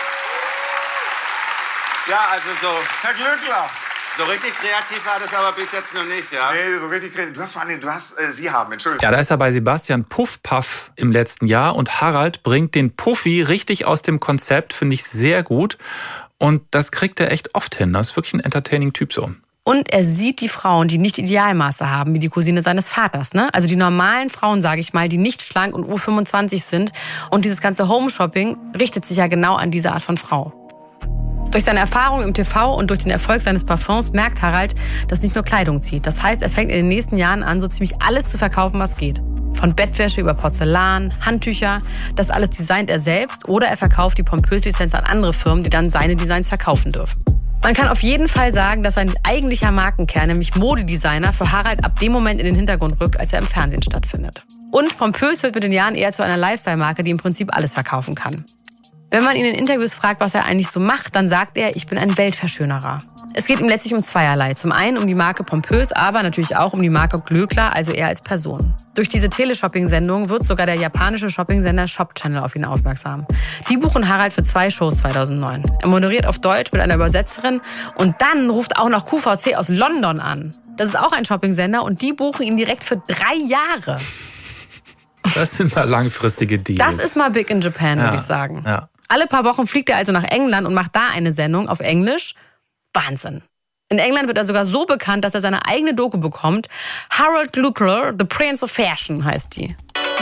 Speaker 4: Ja, also so, Herr Glöckler.
Speaker 7: So richtig kreativ war das aber bis jetzt noch nicht, ja?
Speaker 4: Nee, so richtig kreativ. Du hast vor allem, du hast äh, Sie haben, Entschuldigung.
Speaker 2: Ja, da ist er bei Sebastian Puff-Puff im letzten Jahr und Harald bringt den Puffy richtig aus dem Konzept, finde ich sehr gut. Und das kriegt er echt oft hin. Das ist wirklich ein entertaining Typ so.
Speaker 1: Und er sieht die Frauen, die nicht Idealmaße haben, wie die Cousine seines Vaters. Ne? Also die normalen Frauen, sage ich mal, die nicht schlank und U fünfundzwanzig sind. Und dieses ganze Home-Shopping richtet sich ja genau an diese Art von Frau. Durch seine Erfahrung im T V und durch den Erfolg seines Parfums merkt Harald, dass nicht nur Kleidung zieht. Das heißt, er fängt in den nächsten Jahren an, so ziemlich alles zu verkaufen, was geht. Von Bettwäsche über Porzellan, Handtücher, das alles designt er selbst oder er verkauft die Pompös-Lizenz an andere Firmen, die dann seine Designs verkaufen dürfen. Man kann auf jeden Fall sagen, dass sein eigentlicher Markenkern, nämlich Modedesigner, für Harald ab dem Moment in den Hintergrund rückt, als er im Fernsehen stattfindet. Und Pompös wird mit den Jahren eher zu einer Lifestyle-Marke, die im Prinzip alles verkaufen kann. Wenn man ihn in Interviews fragt, was er eigentlich so macht, dann sagt er, ich bin ein Weltverschönerer. Es geht ihm letztlich um zweierlei. Zum einen um die Marke Pompös, aber natürlich auch um die Marke Glöckler, also er als Person. Durch diese Teleshopping-Sendung wird sogar der japanische Shopping-Sender Shop Channel auf ihn aufmerksam. Die buchen Harald für zwei Shows zweitausendneun. Er moderiert auf Deutsch mit einer Übersetzerin und dann ruft auch noch Q V C aus London an. Das ist auch ein Shopping-Sender und die buchen ihn direkt für drei Jahre.
Speaker 2: Das sind mal langfristige Deals.
Speaker 1: Das ist mal big in Japan,
Speaker 2: ja,
Speaker 1: würde ich sagen.
Speaker 2: Ja.
Speaker 1: Alle paar Wochen fliegt er also nach England und macht da eine Sendung auf Englisch. Wahnsinn. In England wird er sogar so bekannt, dass er seine eigene Doku bekommt. Harald Glöckler, The Prince of Fashion heißt die.
Speaker 6: My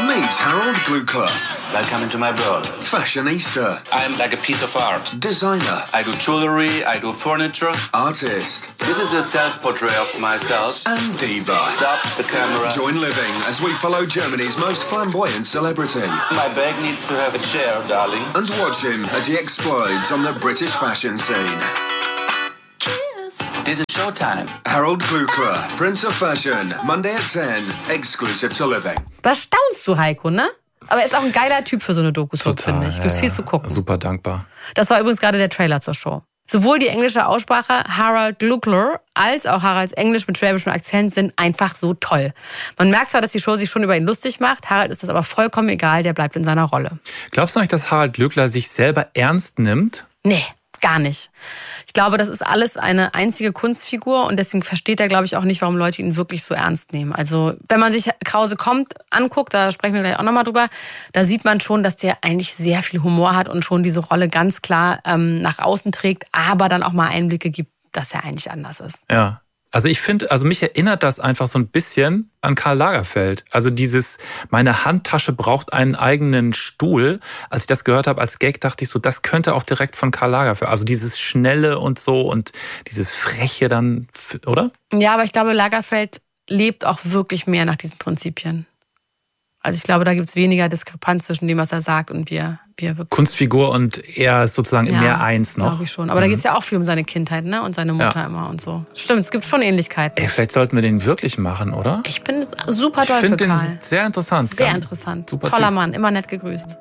Speaker 8: Meet Harold Glukler.
Speaker 7: Welcome into my world.
Speaker 8: Fashionista.
Speaker 7: I'm like a piece of art.
Speaker 8: Designer.
Speaker 7: I do jewelry, I do furniture.
Speaker 8: Artist.
Speaker 7: This is a self-portrait of myself.
Speaker 8: And diva.
Speaker 7: Stop the camera.
Speaker 8: Join Living as we follow Germany's most flamboyant celebrity.
Speaker 7: My bag needs to have a chair, darling.
Speaker 8: And watch him as he explodes on the British fashion scene.
Speaker 7: This is showtime.
Speaker 8: Harold Glukler, Prince of Fashion, Monday at ten, exclusive to Living.
Speaker 1: Da staunst du, Heiko, ne? Aber er ist auch ein geiler Typ für so eine Doku-Soap, finde ich. Gibt's
Speaker 2: ja,
Speaker 1: viel zu gucken.
Speaker 2: Super dankbar.
Speaker 1: Das war übrigens gerade der Trailer zur Show. Sowohl die englische Aussprache Harold Glukler als auch Haralds Englisch mit schwäbischem Akzent sind einfach so toll. Man merkt zwar, dass die Show sich schon über ihn lustig macht, Harald ist das aber vollkommen egal, der bleibt in seiner Rolle.
Speaker 2: Glaubst du nicht, dass Harold Glukler sich selber ernst nimmt?
Speaker 1: Nee. Gar nicht. Ich glaube, das ist alles eine einzige Kunstfigur und deswegen versteht er, glaube ich, auch nicht, warum Leute ihn wirklich so ernst nehmen. Also wenn man sich Krause kommt anguckt, da sprechen wir gleich auch nochmal drüber, da sieht man schon, dass der eigentlich sehr viel Humor hat und schon diese Rolle ganz klar ähm, nach außen trägt, aber dann auch mal Einblicke gibt, dass er eigentlich anders ist.
Speaker 2: Ja. Also ich finde, also mich erinnert das einfach so ein bisschen an Karl Lagerfeld. Also dieses, meine Handtasche braucht einen eigenen Stuhl. Als ich das gehört habe als Gag, dachte ich so, das könnte auch direkt von Karl Lagerfeld. Also dieses Schnelle und so und dieses Freche dann, oder?
Speaker 1: Ja, aber ich glaube, Lagerfeld lebt auch wirklich mehr nach diesen Prinzipien. Also ich glaube, da gibt es weniger Diskrepanz zwischen dem, was er sagt und wir, wir wirklich.
Speaker 2: Kunstfigur und er ist sozusagen ja, mehr eins noch.
Speaker 1: Glaube ich schon. Aber mhm. da geht es ja auch viel um seine Kindheit, ne? Und seine Mutter ja. immer und so. Stimmt, es gibt schon Ähnlichkeiten.
Speaker 2: Ey, vielleicht sollten wir den wirklich machen, oder?
Speaker 1: Ich bin super doll für Karl.
Speaker 2: Den sehr interessant.
Speaker 1: Sehr interessant. Super Toller typ. Mann, immer nett gegrüßt.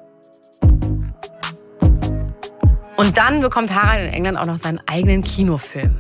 Speaker 1: Und dann bekommt Harald in England auch noch seinen eigenen Kinofilm.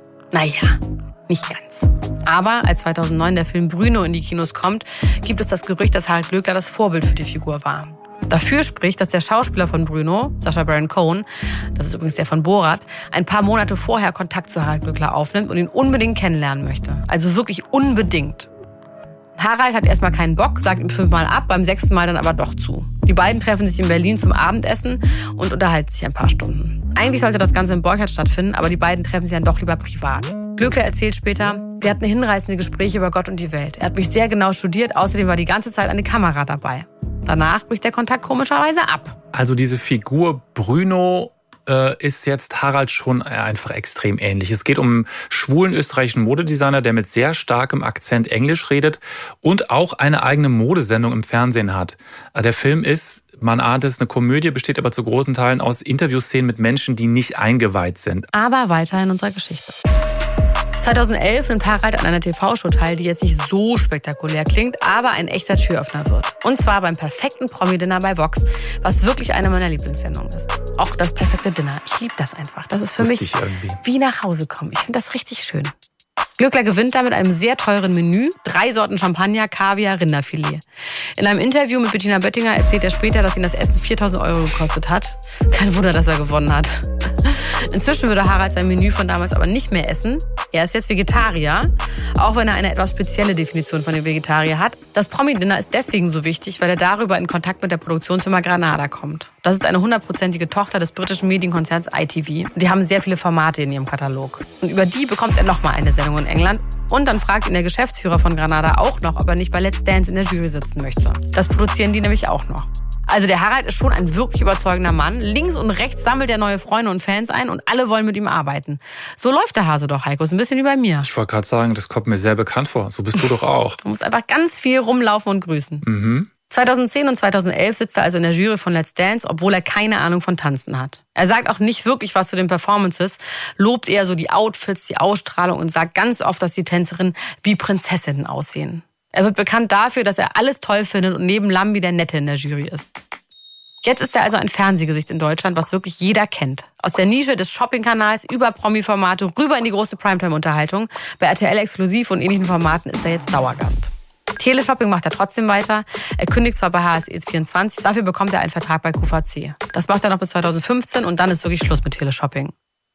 Speaker 1: Naja, nicht ganz. Aber als zweitausendneun der Film Bruno in die Kinos kommt, gibt es das Gerücht, dass Harold Glukler das Vorbild für die Figur war. Dafür spricht, dass der Schauspieler von Bruno, Sacha Baron Cohen, das ist übrigens der von Borat, ein paar Monate vorher Kontakt zu Harold Glukler aufnimmt und ihn unbedingt kennenlernen möchte. Also wirklich unbedingt. Harald hat erstmal keinen Bock, sagt ihm fünfmal ab, beim sechsten Mal dann aber doch zu. Die beiden treffen sich in Berlin zum Abendessen und unterhalten sich ein paar Stunden. Eigentlich sollte das Ganze in Borchardt stattfinden, aber die beiden treffen sich dann doch lieber privat. Glukler erzählt später, wir hatten hinreißende Gespräche über Gott und die Welt. Er hat mich sehr genau studiert, außerdem war die ganze Zeit eine Kamera dabei. Danach bricht der Kontakt komischerweise ab.
Speaker 2: Also diese Figur Bruno äh, ist jetzt Harald schon einfach extrem ähnlich. Es geht um einen schwulen österreichischen Modedesigner, der mit sehr starkem Akzent Englisch redet und auch eine eigene Modesendung im Fernsehen hat. Der Film ist, man ahnt es, eine Komödie, besteht aber zu großen Teilen aus Interviewszenen mit Menschen, die nicht eingeweiht sind.
Speaker 1: Aber weiter in unserer Geschichte. zweitausendelf nimmt Harald an einer T V-Show teil, die jetzt nicht so spektakulär klingt, aber ein echter Türöffner wird. Und zwar beim perfekten Promi-Dinner bei Vox, was wirklich eine meiner Lieblingssendungen ist. Auch das perfekte Dinner. Ich liebe das einfach. Das ist für
Speaker 2: Wusste
Speaker 1: mich
Speaker 2: irgendwie.
Speaker 1: wie nach Hause kommen. Ich finde das richtig schön. Glukler gewinnt da mit einem sehr teuren Menü, drei Sorten Champagner, Kaviar, Rinderfilet. In einem Interview mit Bettina Böttinger erzählt er später, dass ihn das Essen viertausend Euro gekostet hat. Kein Wunder, dass er gewonnen hat. Inzwischen würde Harald sein Menü von damals aber nicht mehr essen. Er ist jetzt Vegetarier, auch wenn er eine etwas spezielle Definition von dem Vegetarier hat. Das Promi-Dinner ist deswegen so wichtig, weil er darüber in Kontakt mit der Produktionsfirma Granada kommt. Das ist eine hundertprozentige Tochter des britischen Medienkonzerns I T V. Und die haben sehr viele Formate in ihrem Katalog. Und über die bekommt er nochmal eine Sendung in England. Und dann fragt ihn der Geschäftsführer von Granada auch noch, ob er nicht bei Let's Dance in der Jury sitzen möchte. Das produzieren die nämlich auch noch. Also der Harald ist schon ein wirklich überzeugender Mann. Links und rechts sammelt er neue Freunde und Fans ein und alle wollen mit ihm arbeiten. So läuft der Hase doch, Heiko. Ist ein bisschen wie bei mir.
Speaker 2: Ich wollte gerade sagen, das kommt mir sehr bekannt vor. So bist du doch auch.
Speaker 1: Du musst einfach ganz viel rumlaufen und grüßen.
Speaker 2: Mhm.
Speaker 1: zweitausendzehn und zweitausendelf sitzt er also in der Jury von Let's Dance, obwohl er keine Ahnung von Tanzen hat. Er sagt auch nicht wirklich was zu den Performances, lobt eher so die Outfits, die Ausstrahlung und sagt ganz oft, dass die Tänzerinnen wie Prinzessinnen aussehen. Er wird bekannt dafür, dass er alles toll findet und neben Lambi der Nette in der Jury ist. Jetzt ist er also ein Fernsehgesicht in Deutschland, was wirklich jeder kennt. Aus der Nische des Shopping-Kanals über Promi-Formate rüber in die große Primetime-Unterhaltung. Bei R T L Exklusiv und ähnlichen Formaten ist er jetzt Dauergast. Teleshopping macht er trotzdem weiter. Er kündigt zwar bei H S E vierundzwanzig, dafür bekommt er einen Vertrag bei Q V C. Das macht er noch bis zweitausendfünfzehn und dann ist wirklich Schluss mit Teleshopping.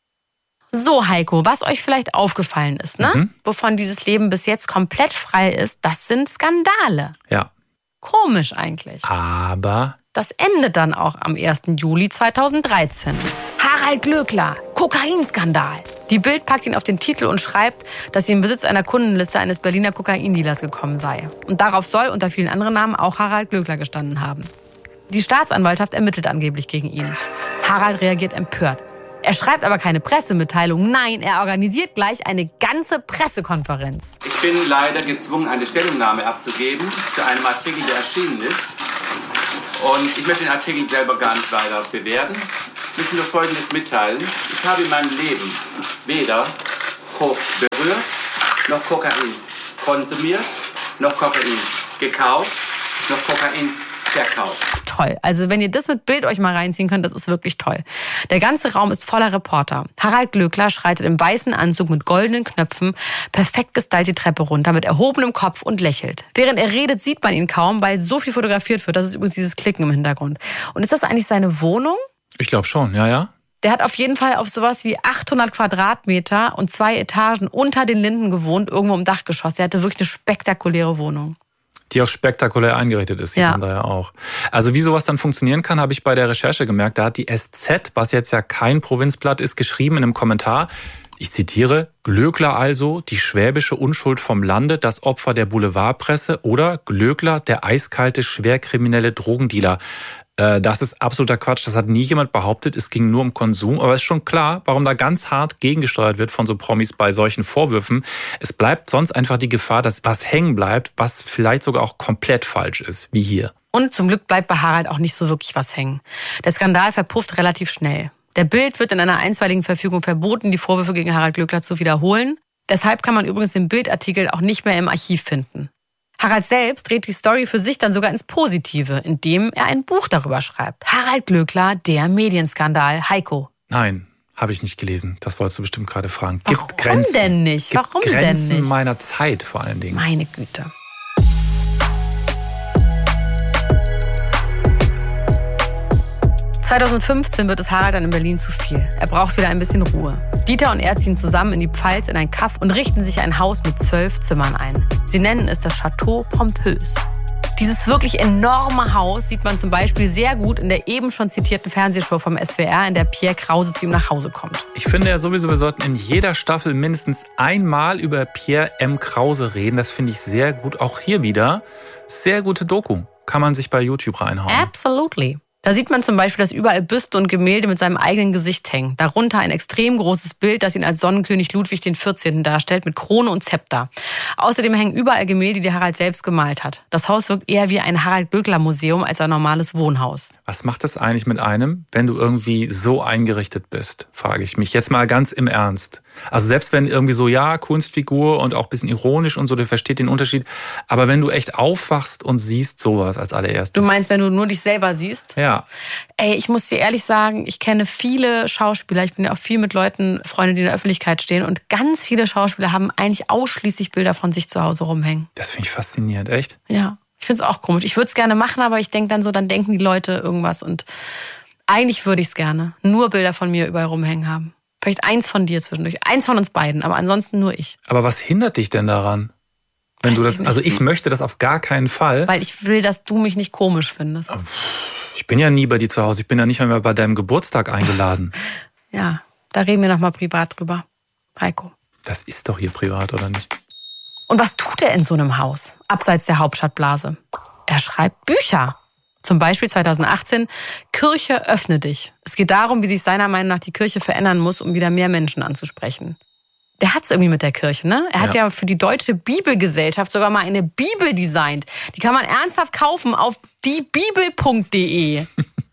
Speaker 1: So, Heiko, was euch vielleicht aufgefallen ist, ne? Mhm. Wovon dieses Leben bis jetzt komplett frei ist, das sind Skandale.
Speaker 2: Ja.
Speaker 1: Komisch eigentlich.
Speaker 2: Aber
Speaker 1: das endet dann auch am ersten Juli zweitausenddreizehn. Harald Glukler, Kokainskandal. Die Bild packt ihn auf den Titel und schreibt, dass sie im Besitz einer Kundenliste eines Berliner Kokaindealers gekommen sei. Und darauf soll unter vielen anderen Namen auch Harald Glöckler gestanden haben. Die Staatsanwaltschaft ermittelt angeblich gegen ihn. Harald reagiert empört. Er schreibt aber keine Pressemitteilung. Nein, er organisiert gleich eine ganze Pressekonferenz.
Speaker 7: Ich bin leider gezwungen, eine Stellungnahme abzugeben zu einem Artikel, der erschienen ist. Und ich möchte den Artikel selber gar nicht weiter bewerten. Ich möchte nur Folgendes mitteilen. Ich habe in meinem Leben weder Koks berührt, noch Kokain konsumiert, noch Kokain gekauft, noch Kokain verkauft.
Speaker 1: Toll. Also wenn ihr das mit Bild euch mal reinziehen könnt, das ist wirklich toll. Der ganze Raum ist voller Reporter. Harald Glöckler schreitet im weißen Anzug mit goldenen Knöpfen perfekt gestylt die Treppe runter mit erhobenem Kopf und lächelt. Während er redet, sieht man ihn kaum, weil so viel fotografiert wird. Das ist übrigens dieses Klicken im Hintergrund. Und ist das eigentlich seine Wohnung?
Speaker 2: Ich glaube schon, ja, ja.
Speaker 1: Der hat auf jeden Fall auf sowas wie achthundert Quadratmeter und zwei Etagen unter den Linden gewohnt, irgendwo im Dachgeschoss. Der hatte wirklich eine spektakuläre Wohnung.
Speaker 2: Die auch spektakulär eingerichtet ist, sieht
Speaker 1: ja.
Speaker 2: man da ja auch. Also wie sowas dann funktionieren kann, habe ich bei der Recherche gemerkt. Da hat die S Z, was jetzt ja kein Provinzblatt ist, geschrieben in einem Kommentar, ich zitiere, Glöckler also, die schwäbische Unschuld vom Lande, das Opfer der Boulevardpresse oder Glöckler, der eiskalte, schwerkriminelle Drogendealer. Das ist absoluter Quatsch, das hat nie jemand behauptet, es ging nur um Konsum. Aber es ist schon klar, warum da ganz hart gegengesteuert wird von so Promis bei solchen Vorwürfen. Es bleibt sonst einfach die Gefahr, dass was hängen bleibt, was vielleicht sogar auch komplett falsch ist, wie hier.
Speaker 1: Und zum Glück bleibt bei Harald auch nicht so wirklich was hängen. Der Skandal verpufft relativ schnell. Der Bild wird in einer einstweiligen Verfügung verboten, die Vorwürfe gegen Harald Glöckler zu wiederholen. Deshalb kann man übrigens den Bildartikel auch nicht mehr im Archiv finden. Harald selbst dreht die Story für sich dann sogar ins Positive, indem er ein Buch darüber schreibt. Harald Glöckler, der Medienskandal. Heiko.
Speaker 2: Nein, habe ich nicht gelesen. Das wolltest du bestimmt gerade fragen.
Speaker 1: Warum
Speaker 2: Gibt Grenzen.
Speaker 1: denn nicht?
Speaker 2: Gibt
Speaker 1: Warum
Speaker 2: Grenzen
Speaker 1: denn nicht?
Speaker 2: meiner Zeit vor allen Dingen.
Speaker 1: Meine Güte. zweitausendfünfzehn wird es Harald dann in Berlin zu viel. Er braucht wieder ein bisschen Ruhe. Dieter und er ziehen zusammen in die Pfalz in ein Kaff und richten sich ein Haus mit zwölf Zimmern ein. Sie nennen es das Chateau Pompös. Dieses wirklich enorme Haus sieht man zum Beispiel sehr gut in der eben schon zitierten Fernsehshow vom S W R, in der Pierre Krause zu ihm nach Hause kommt.
Speaker 2: Ich finde ja sowieso, wir sollten in jeder Staffel mindestens einmal über Pierre M. Krause reden. Das finde ich sehr gut. Auch hier wieder. Sehr gute Doku. Kann man sich bei YouTube reinhauen.
Speaker 1: Absolutely. Da sieht man zum Beispiel, dass überall Büste und Gemälde mit seinem eigenen Gesicht hängen. Darunter ein extrem großes Bild, das ihn als Sonnenkönig Ludwig der vierzehnte. darstellt, mit Krone und Zepter. Außerdem hängen überall Gemälde, die Harald selbst gemalt hat. Das Haus wirkt eher wie ein Harald-Glöckler-Museum als ein normales Wohnhaus.
Speaker 2: Was macht das eigentlich mit einem, wenn du irgendwie so eingerichtet bist, frage ich mich. Jetzt mal ganz im Ernst. Also selbst wenn irgendwie so, ja, Kunstfigur und auch ein bisschen ironisch und so, du verstehst den Unterschied. Aber wenn du echt aufwachst und siehst sowas als allererstes.
Speaker 1: Du meinst, wenn du nur dich selber siehst?
Speaker 2: Ja.
Speaker 1: Ey, ich muss dir ehrlich sagen, ich kenne viele Schauspieler, ich bin ja auch viel mit Leuten Freunde, die in der Öffentlichkeit stehen und ganz viele Schauspieler haben eigentlich ausschließlich Bilder von sich zu Hause rumhängen.
Speaker 2: Das finde ich faszinierend, echt?
Speaker 1: Ja, ich finde es auch komisch. Ich würde es gerne machen, aber ich denke dann so, dann denken die Leute irgendwas und eigentlich würde ich es gerne. Nur Bilder von mir überall rumhängen haben. Vielleicht eins von dir zwischendurch, eins von uns beiden, aber ansonsten nur ich.
Speaker 2: Aber was hindert dich denn daran? Wenn
Speaker 1: Weiß
Speaker 2: du das,
Speaker 1: ich
Speaker 2: also ich möchte das auf gar keinen Fall.
Speaker 1: Weil ich will, dass du mich nicht komisch findest.
Speaker 2: Ich bin ja nie bei dir zu Hause. Ich bin ja nicht mehr bei deinem Geburtstag eingeladen.
Speaker 1: Ja, da reden wir nochmal privat drüber. Heiko.
Speaker 2: Das ist doch hier privat, oder nicht?
Speaker 1: Und was tut er in so einem Haus, abseits der Hauptstadtblase? Er schreibt Bücher. Zum Beispiel zweitausendachtzehn, Kirche, öffne dich. Es geht darum, wie sich seiner Meinung nach die Kirche verändern muss, um wieder mehr Menschen anzusprechen. Der hat's irgendwie mit der Kirche, ne? Er hat ja. ja für die Deutsche Bibelgesellschaft sogar mal eine Bibel designt. Die kann man ernsthaft kaufen auf die bibel punkt de.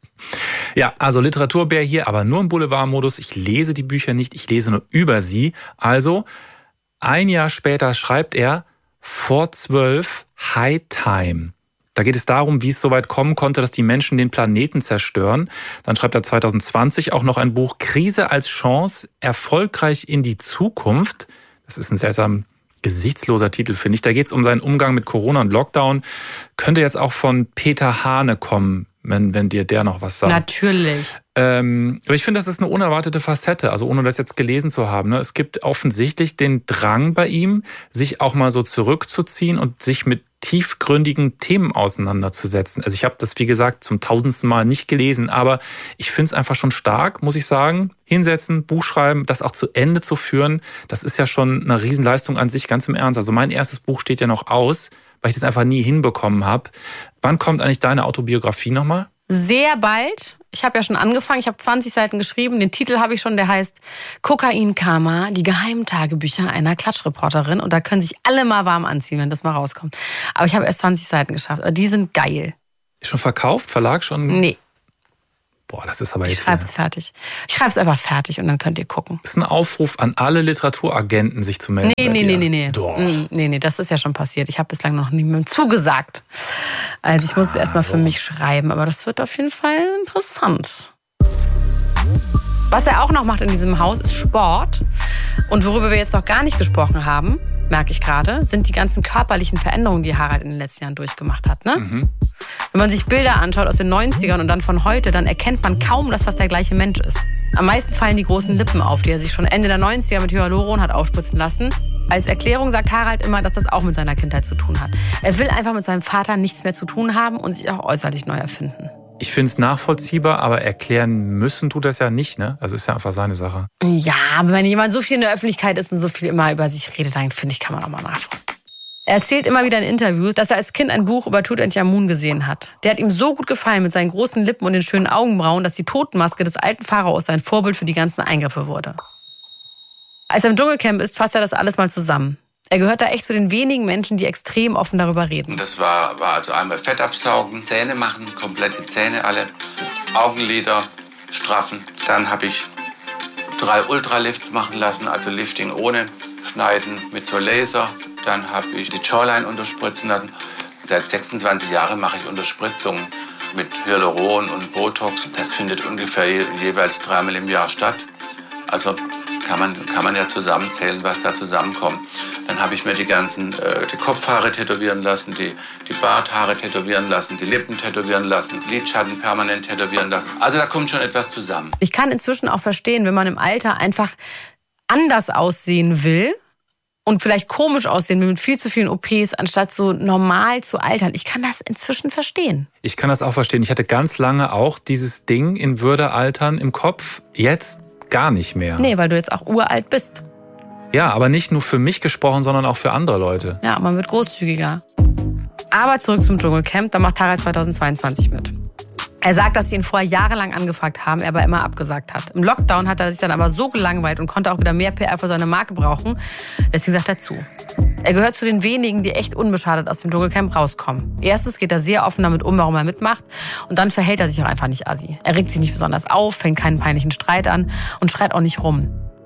Speaker 2: Ja, also Literaturbär hier, aber nur im Boulevardmodus. Ich lese die Bücher nicht, ich lese nur über sie. Also, ein Jahr später schreibt er vor zwölf High Time. Da geht es darum, wie es so weit kommen konnte, dass die Menschen den Planeten zerstören. Dann schreibt er zweitausendzwanzig auch noch ein Buch Krise als Chance, erfolgreich in die Zukunft. Das ist ein seltsam gesichtsloser Titel, finde ich. Da geht es um seinen Umgang mit Corona und Lockdown. Könnte jetzt auch von Peter Hane kommen, wenn, wenn dir der noch was sagt.
Speaker 1: Natürlich.
Speaker 2: Ähm, aber ich finde, das ist eine unerwartete Facette, also ohne das jetzt gelesen zu haben. Ne? Es gibt offensichtlich den Drang bei ihm, sich auch mal so zurückzuziehen und sich mit tiefgründigen Themen auseinanderzusetzen. Also ich habe das, wie gesagt, zum tausendsten Mal nicht gelesen, aber ich finde es einfach schon stark, muss ich sagen. Hinsetzen, Buch schreiben, das auch zu Ende zu führen, das ist ja schon eine Riesenleistung an sich, ganz im Ernst. Also mein erstes Buch steht ja noch aus, weil ich das einfach nie hinbekommen habe. Wann kommt eigentlich deine Autobiografie nochmal?
Speaker 1: Sehr bald. Ich habe ja schon angefangen, ich habe zwanzig Seiten geschrieben. Den Titel habe ich schon, der heißt Kokain-Karma, die geheimen Tagebücher einer Klatschreporterin. Und da können sich alle mal warm anziehen, wenn das mal rauskommt. Aber ich habe erst zwanzig Seiten geschafft. Die sind geil.
Speaker 2: Ist schon verkauft? Verlag schon?
Speaker 1: Nee.
Speaker 2: Boah, das ist aber jetzt...
Speaker 1: Ich schreibe es fertig. Ich schreibe es einfach fertig und dann könnt ihr gucken.
Speaker 2: Das ist ein Aufruf an alle Literaturagenten, sich zu melden.
Speaker 1: Nee, nee, nee, nee, nee.
Speaker 2: Doch.
Speaker 1: Nee, nee, das ist ja schon passiert. Ich habe bislang noch niemandem zugesagt. Also ich muss es erstmal für mich schreiben, aber das wird auf jeden Fall interessant. Was er auch noch macht in diesem Haus, ist Sport. Und worüber wir jetzt noch gar nicht gesprochen haben, merke ich gerade, sind die ganzen körperlichen Veränderungen, die Harald in den letzten Jahren durchgemacht hat. Ne? Mhm. Wenn man sich Bilder anschaut aus den neunzigern und dann von heute, dann erkennt man kaum, dass das der gleiche Mensch ist. Am meisten fallen die großen Lippen auf, die er sich schon Ende der neunziger mit Hyaluron hat aufspritzen lassen. Als Erklärung sagt Harald immer, dass das auch mit seiner Kindheit zu tun hat. Er will einfach mit seinem Vater nichts mehr zu tun haben und sich auch äußerlich neu erfinden.
Speaker 2: Ich finde es nachvollziehbar, aber erklären müssen tut das ja nicht, ne? Also ist ja einfach seine Sache.
Speaker 1: Ja, aber wenn jemand so viel in der Öffentlichkeit ist und so viel immer über sich redet, dann finde ich, kann man auch mal nachfragen. Er erzählt immer wieder in Interviews, dass er als Kind ein Buch über Tutanchamun gesehen hat. Der hat ihm so gut gefallen mit seinen großen Lippen und den schönen Augenbrauen, dass die Totenmaske des alten Pharaos sein Vorbild für die ganzen Eingriffe wurde. Als er im Dschungelcamp ist, fasst er das alles mal zusammen. Er gehört da echt zu den wenigen Menschen, die extrem offen darüber reden.
Speaker 3: Das war, war also einmal Fett absaugen, Zähne machen, komplette Zähne alle, Augenlider straffen. Dann habe ich drei Ultralifts machen lassen, also Lifting ohne Schneiden mit so Laser. Dann habe ich die Jawline unterspritzen lassen. Seit sechsundzwanzig Jahren mache ich Unterspritzungen mit Hyaluron und Botox. Das findet ungefähr je, jeweils dreimal im Jahr statt. Also kann man, kann man ja zusammenzählen, was da zusammenkommt. Dann habe ich mir die ganzen äh, die Kopfhaare tätowieren lassen, die, die Barthaare tätowieren lassen, die Lippen tätowieren lassen, Lidschatten permanent tätowieren lassen. Also da kommt schon etwas zusammen.
Speaker 1: Ich kann inzwischen auch verstehen, wenn man im Alter einfach anders aussehen will und vielleicht komisch aussehen will mit viel zu vielen O Ps, anstatt so normal zu altern. Ich kann das inzwischen verstehen.
Speaker 2: Ich kann das auch verstehen. Ich hatte ganz lange auch dieses Ding in Würde altern im Kopf. Jetzt gar nicht mehr.
Speaker 1: Nee, weil du jetzt auch uralt bist.
Speaker 2: Ja, aber nicht nur für mich gesprochen, sondern auch für andere Leute.
Speaker 1: Ja, man wird großzügiger. Aber zurück zum Dschungelcamp, da macht Harald zweitausendzweiundzwanzig mit. Er sagt, dass sie ihn vorher jahrelang angefragt haben, er aber immer abgesagt hat. Im Lockdown hat er sich dann aber so gelangweilt und konnte auch wieder mehr P R für seine Marke brauchen. Deswegen sagt er zu. Er gehört zu den wenigen, die echt unbeschadet aus dem Dschungelcamp rauskommen. Erstens geht er sehr offen damit um, warum er mitmacht. Und dann verhält er sich auch einfach nicht assi. Er regt sich nicht besonders auf, fängt keinen peinlichen Streit an und schreit auch nicht rum.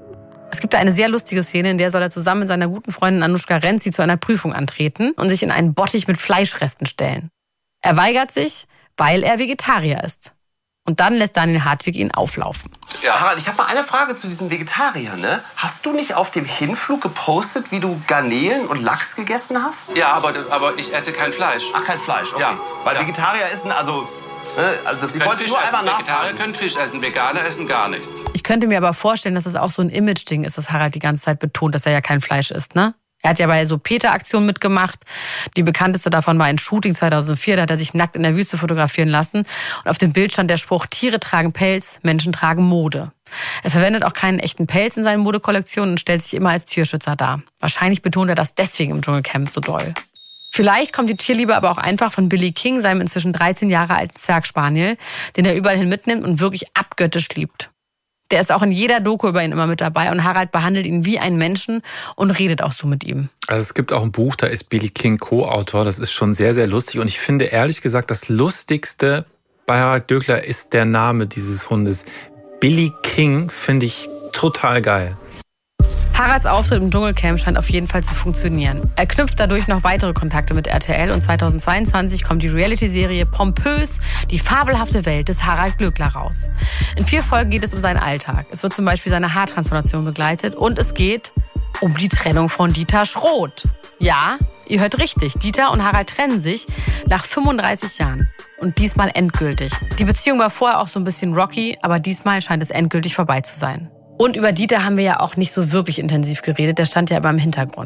Speaker 1: Es gibt da eine sehr lustige Szene, in der soll er zusammen mit seiner guten Freundin Anushka Renzi zu einer Prüfung antreten und sich in einen Bottich mit Fleischresten stellen. Er weigert sich, weil er Vegetarier ist. Und dann lässt Daniel Hartwig ihn auflaufen.
Speaker 9: Ja, Harald, ich habe mal eine Frage zu diesen Vegetariern, ne? Hast du nicht auf dem Hinflug gepostet, wie du Garnelen und Lachs gegessen hast?
Speaker 3: Ja, aber, aber ich esse kein Fleisch.
Speaker 9: Ach, kein Fleisch, okay.
Speaker 3: Ja.
Speaker 9: Weil
Speaker 3: ja.
Speaker 9: Vegetarier essen, also... Also ich wollte nur einfach nachfragen.
Speaker 3: Vegetarier können Fisch essen, Veganer essen gar nichts.
Speaker 1: Ich könnte mir aber vorstellen, dass das auch so ein Image-Ding ist, dass Harald die ganze Zeit betont, dass er ja kein Fleisch isst, ne? Er hat ja bei so Peter-Aktionen mitgemacht. Die bekannteste davon war ein Shooting zweitausendvier. Da hat er sich nackt in der Wüste fotografieren lassen. Und auf dem Bild stand der Spruch, Tiere tragen Pelz, Menschen tragen Mode. Er verwendet auch keinen echten Pelz in seinen Modekollektionen und stellt sich immer als Tierschützer dar. Wahrscheinlich betont er das deswegen im Dschungelcamp so doll. Vielleicht kommt die Tierliebe aber auch einfach von Billy King, seinem inzwischen dreizehn Jahre alten Zwergspaniel, den er überall hin mitnimmt und wirklich abgöttisch liebt. Der ist auch in jeder Doku über ihn immer mit dabei und Harald behandelt ihn wie einen Menschen und redet auch so mit ihm.
Speaker 2: Also es gibt auch ein Buch, da ist Billy King Co-Autor, das ist schon sehr, sehr lustig und ich finde ehrlich gesagt, das Lustigste bei Harald Glöckler ist der Name dieses Hundes. Billy King finde ich total geil.
Speaker 1: Haralds Auftritt im Dschungelcamp scheint auf jeden Fall zu funktionieren. Er knüpft dadurch noch weitere Kontakte mit R T L und zweitausendzweiundzwanzig kommt die Reality-Serie Pompös, die fabelhafte Welt des Harald Glöckler raus. In vier Folgen geht es um seinen Alltag. Es wird zum Beispiel seine Haartransformation begleitet und es geht um die Trennung von Dieter Schroth. Ja, ihr hört richtig, Dieter und Harald trennen sich nach fünfunddreißig Jahren. Und diesmal endgültig. Die Beziehung war vorher auch so ein bisschen rocky, aber diesmal scheint es endgültig vorbei zu sein. Und über Dieter haben wir ja auch nicht so wirklich intensiv geredet, der stand ja immer im Hintergrund.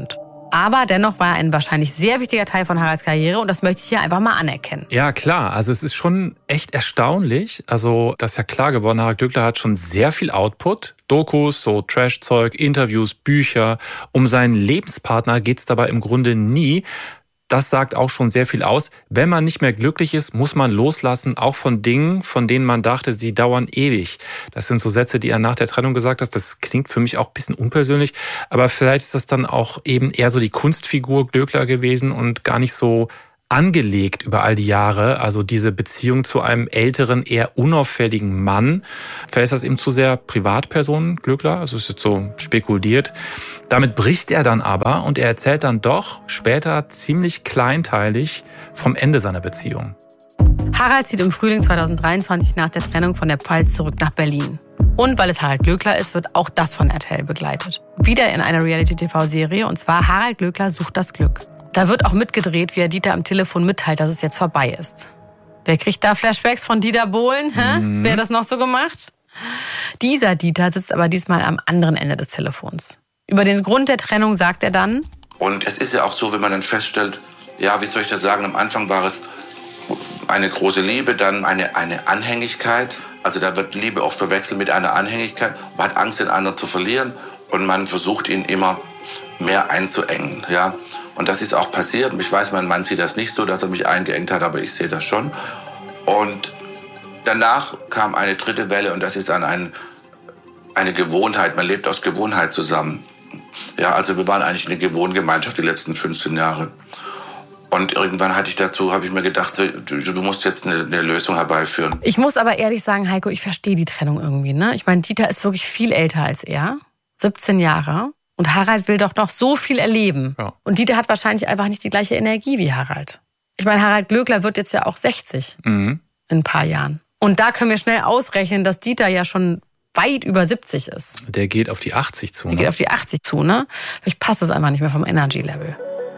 Speaker 1: Aber dennoch war er ein wahrscheinlich sehr wichtiger Teil von Haralds Karriere und das möchte ich hier einfach mal anerkennen.
Speaker 2: Ja, klar. Also es ist schon echt erstaunlich. Also das ist ja klar geworden, Harald Glöckler hat schon sehr viel Output. Dokus, so Trash-Zeug, Interviews, Bücher. Um seinen Lebenspartner geht's dabei im Grunde nie. Das sagt auch schon sehr viel aus. Wenn man nicht mehr glücklich ist, muss man loslassen, auch von Dingen, von denen man dachte, sie dauern ewig. Das sind so Sätze, die er nach der Trennung gesagt hat. Das klingt für mich auch ein bisschen unpersönlich. Aber vielleicht ist das dann auch eben eher so die Kunstfigur Glöckler gewesen und gar nicht so angelegt über all die Jahre, also diese Beziehung zu einem älteren, eher unauffälligen Mann. Vielleicht ist das eben zu sehr Privatperson, Glöckler, also es ist jetzt so spekuliert. Damit bricht er dann aber und er erzählt dann doch später ziemlich kleinteilig vom Ende seiner Beziehung.
Speaker 1: Harald zieht im Frühling zweitausenddreiundzwanzig nach der Trennung von der Pfalz zurück nach Berlin. Und weil es Harald Glöckler ist, wird auch das von R T L begleitet. Wieder in einer Reality-T V-Serie und zwar Harald Glöckler sucht das Glück. Da wird auch mitgedreht, wie er Dieter am Telefon mitteilt, dass es jetzt vorbei ist. Wer kriegt da Flashbacks von Dieter Bohlen? Hä? Mhm. Wer hat das noch so gemacht? Dieser Dieter sitzt aber diesmal am anderen Ende des Telefons. Über den Grund der Trennung sagt er dann:
Speaker 3: Und es ist ja auch so, wenn man dann feststellt, ja, wie soll ich das sagen, am Anfang war es eine große Liebe, dann eine, eine Anhängigkeit. Also da wird Liebe oft verwechselt mit einer Anhängigkeit. Man hat Angst, den anderen zu verlieren und man versucht, ihn immer mehr einzuengen, ja. Und das ist auch passiert. Ich weiß, mein Mann sieht das nicht so, dass er mich eingeengt hat, aber ich sehe das schon. Und danach kam eine dritte Welle und das ist dann ein, eine Gewohnheit. Man lebt aus Gewohnheit zusammen. Ja, also wir waren eigentlich eine Gewohngemeinschaft die letzten fünfzehn Jahre. Und irgendwann hatte ich dazu, habe ich mir gedacht, du, du musst jetzt eine, eine Lösung herbeiführen.
Speaker 1: Ich muss aber ehrlich sagen, Heiko, ich verstehe die Trennung irgendwie, ne? Ich meine, Dieter ist wirklich viel älter als er. siebzehn Jahre. Und Harald will doch noch so viel erleben. Ja. Und Dieter hat wahrscheinlich einfach nicht die gleiche Energie wie Harald. Ich meine, Harald Glöckler wird jetzt ja auch sechzig mhm. in ein paar Jahren. Und da können wir schnell ausrechnen, dass Dieter ja schon weit über siebzig ist.
Speaker 2: Der geht auf die achtzig zu, ne?
Speaker 1: Der geht auf die achtzig zu, ne? Vielleicht passt das einfach nicht mehr vom Energy-Level.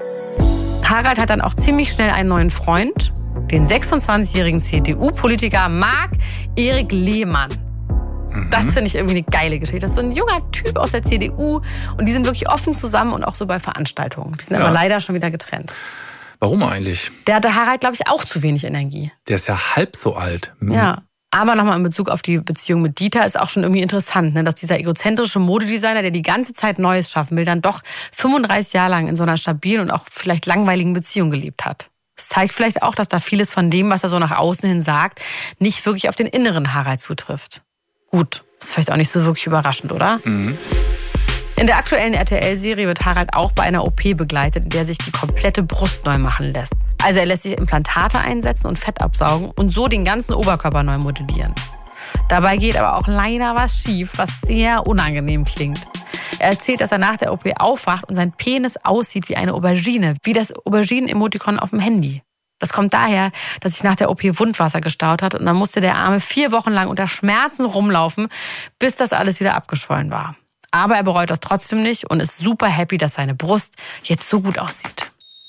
Speaker 1: Harald hat dann auch ziemlich schnell einen neuen Freund, den sechsundzwanzigjährigen C D U-Politiker Marc-Erik Lehmann. Das finde ich irgendwie eine geile Geschichte. Das ist so ein junger Typ aus der C D U und die sind wirklich offen zusammen und auch so bei Veranstaltungen. Die sind ja. aber leider schon wieder getrennt.
Speaker 2: Warum eigentlich?
Speaker 1: Der hatte Harald, glaube ich, auch zu wenig Energie.
Speaker 2: Der ist ja halb so alt. Mhm.
Speaker 1: Ja, aber nochmal in Bezug auf die Beziehung mit Dieter ist auch schon irgendwie interessant, ne? Dass dieser egozentrische Modedesigner, der die ganze Zeit Neues schaffen will, dann doch fünfunddreißig Jahre lang in so einer stabilen und auch vielleicht langweiligen Beziehung gelebt hat. Das zeigt vielleicht auch, dass da vieles von dem, was er so nach außen hin sagt, nicht wirklich auf den inneren Harald zutrifft. Gut, ist vielleicht auch nicht so wirklich überraschend, oder? Mhm. In der aktuellen R T L-Serie wird Harald auch bei einer O P begleitet, in der sich die komplette Brust neu machen lässt. Also er lässt sich Implantate einsetzen und Fett absaugen und so den ganzen Oberkörper neu modellieren. Dabei geht aber auch leider was schief, was sehr unangenehm klingt. Er erzählt, dass er nach der O P aufwacht und sein Penis aussieht wie eine Aubergine, wie das Auberginen-Emotikon auf dem Handy. Das kommt daher, dass sich nach der O P Wundwasser gestaut hat und dann musste der Arme vier Wochen lang unter Schmerzen rumlaufen, bis das alles wieder abgeschwollen war. Aber er bereut das trotzdem nicht und ist super happy, dass seine Brust jetzt so gut aussieht.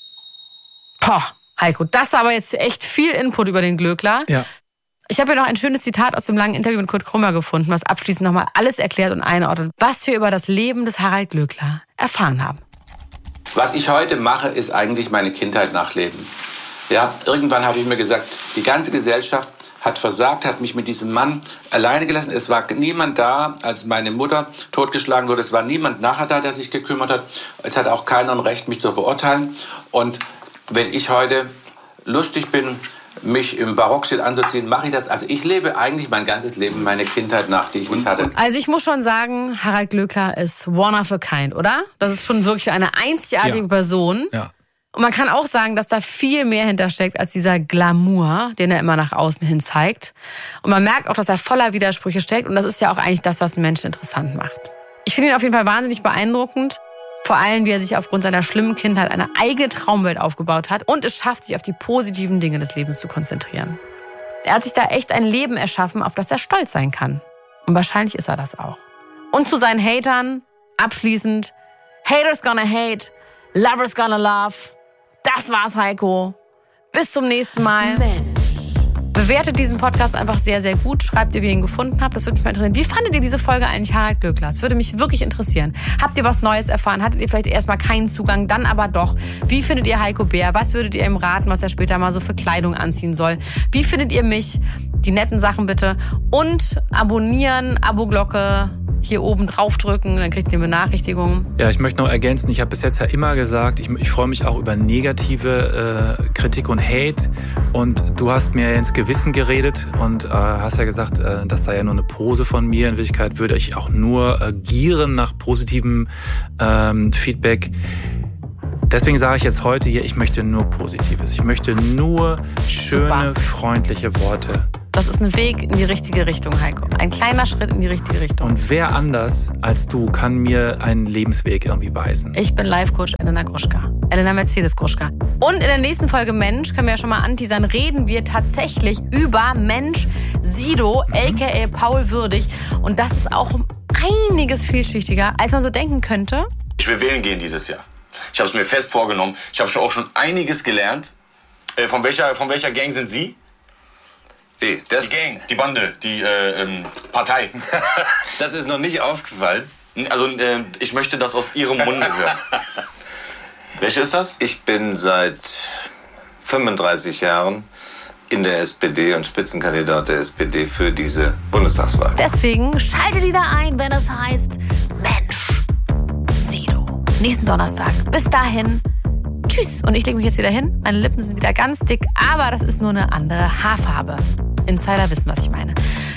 Speaker 1: Boah, Heiko, das war aber jetzt echt viel Input über den Glöckler.
Speaker 2: Ja.
Speaker 1: Ich habe hier noch ein schönes Zitat aus dem langen Interview mit Kurt Krömer gefunden, was abschließend nochmal alles erklärt und einordnet, was wir über das Leben des Harald Glöckler erfahren haben.
Speaker 3: Was ich heute mache, ist eigentlich meine Kindheit nachleben. Ja, irgendwann habe ich mir gesagt, die ganze Gesellschaft hat versagt, hat mich mit diesem Mann alleine gelassen. Es war niemand da, als meine Mutter totgeschlagen wurde. Es war niemand nachher da, der sich gekümmert hat. Es hat auch keiner ein Recht, mich zu verurteilen. Und wenn ich heute lustig bin, mich im Barockstil anzuziehen, mache ich das. Also ich lebe eigentlich mein ganzes Leben, meine Kindheit nach, die ich nicht hatte.
Speaker 1: Also ich muss schon sagen, Harald Glöckler ist one of a kind, oder? Das ist schon wirklich eine einzigartige ja. Person.
Speaker 2: Ja.
Speaker 1: Und man kann auch sagen, dass da viel mehr hintersteckt als dieser Glamour, den er immer nach außen hin zeigt. Und man merkt auch, dass er voller Widersprüche steckt. Und das ist ja auch eigentlich das, was einen Menschen interessant macht. Ich finde ihn auf jeden Fall wahnsinnig beeindruckend. Vor allem, wie er sich aufgrund seiner schlimmen Kindheit eine eigene Traumwelt aufgebaut hat und es schafft, sich auf die positiven Dinge des Lebens zu konzentrieren. Er hat sich da echt ein Leben erschaffen, auf das er stolz sein kann. Und wahrscheinlich ist er das auch. Und zu seinen Hatern, abschließend, Haters gonna hate, Lovers gonna love. Das war's, Heiko. Bis zum nächsten Mal. Mensch. Bewertet diesen Podcast einfach sehr, sehr gut. Schreibt ihr, wie ihr ihn gefunden habt. Das würde mich mal interessieren. Wie fandet ihr diese Folge eigentlich, Harald Glöckler? Das würde mich wirklich interessieren. Habt ihr was Neues erfahren? Hattet ihr vielleicht erstmal keinen Zugang, dann aber doch? Wie findet ihr Heiko Bär? Was würdet ihr ihm raten, was er später mal so für Kleidung anziehen soll? Wie findet ihr mich? Die netten Sachen bitte. Und abonnieren, Abo-Glocke hier oben draufdrücken, dann kriegt ihr eine Benachrichtigung.
Speaker 2: Ja, ich möchte noch ergänzen, ich habe bis jetzt ja immer gesagt, ich, ich freue mich auch über negative äh, Kritik und Hate. Und du hast mir ins Gewissen geredet und äh, hast ja gesagt, äh, das sei ja nur eine Pose von mir. In Wirklichkeit würde ich auch nur äh, gieren nach positivem ähm, Feedback. Deswegen sage ich jetzt heute hier, ich möchte nur Positives. Ich möchte nur schöne, Super. freundliche Worte.
Speaker 1: Das ist ein Weg in die richtige Richtung, Heiko. Ein kleiner Schritt in die richtige Richtung.
Speaker 2: Und wer anders als du kann mir einen Lebensweg irgendwie weisen?
Speaker 1: Ich bin Life-Coach Elena Gruschka. Elena Mercedes Gruschka. Und in der nächsten Folge Mensch, können wir ja schon mal anteasern, reden wir tatsächlich über Mensch Sido, mhm. aka Paul Würdig. Und das ist auch um einiges vielschichtiger, als man so denken könnte.
Speaker 10: Ich will wählen gehen dieses Jahr. Ich habe es mir fest vorgenommen. Ich habe auch schon einiges gelernt. Äh, von, welcher, von welcher Gang sind Sie?
Speaker 11: Wie, das?
Speaker 10: Die Gang, die Bande, die äh, ähm, Partei.
Speaker 11: Das ist noch nicht aufgefallen.
Speaker 10: Also äh, ich möchte das aus Ihrem Munde hören. Welche ist das?
Speaker 11: Ich bin seit fünfunddreißig Jahren in der S P D und Spitzenkandidat der S P D für diese Bundestagswahl.
Speaker 1: Deswegen schaltet wieder ein, wenn es heißt Mensch Sido. Nächsten Donnerstag. Bis dahin. Tschüss. Und ich lege mich jetzt wieder hin. Meine Lippen sind wieder ganz dick, aber das ist nur eine andere Haarfarbe. Insider wissen, was ich meine.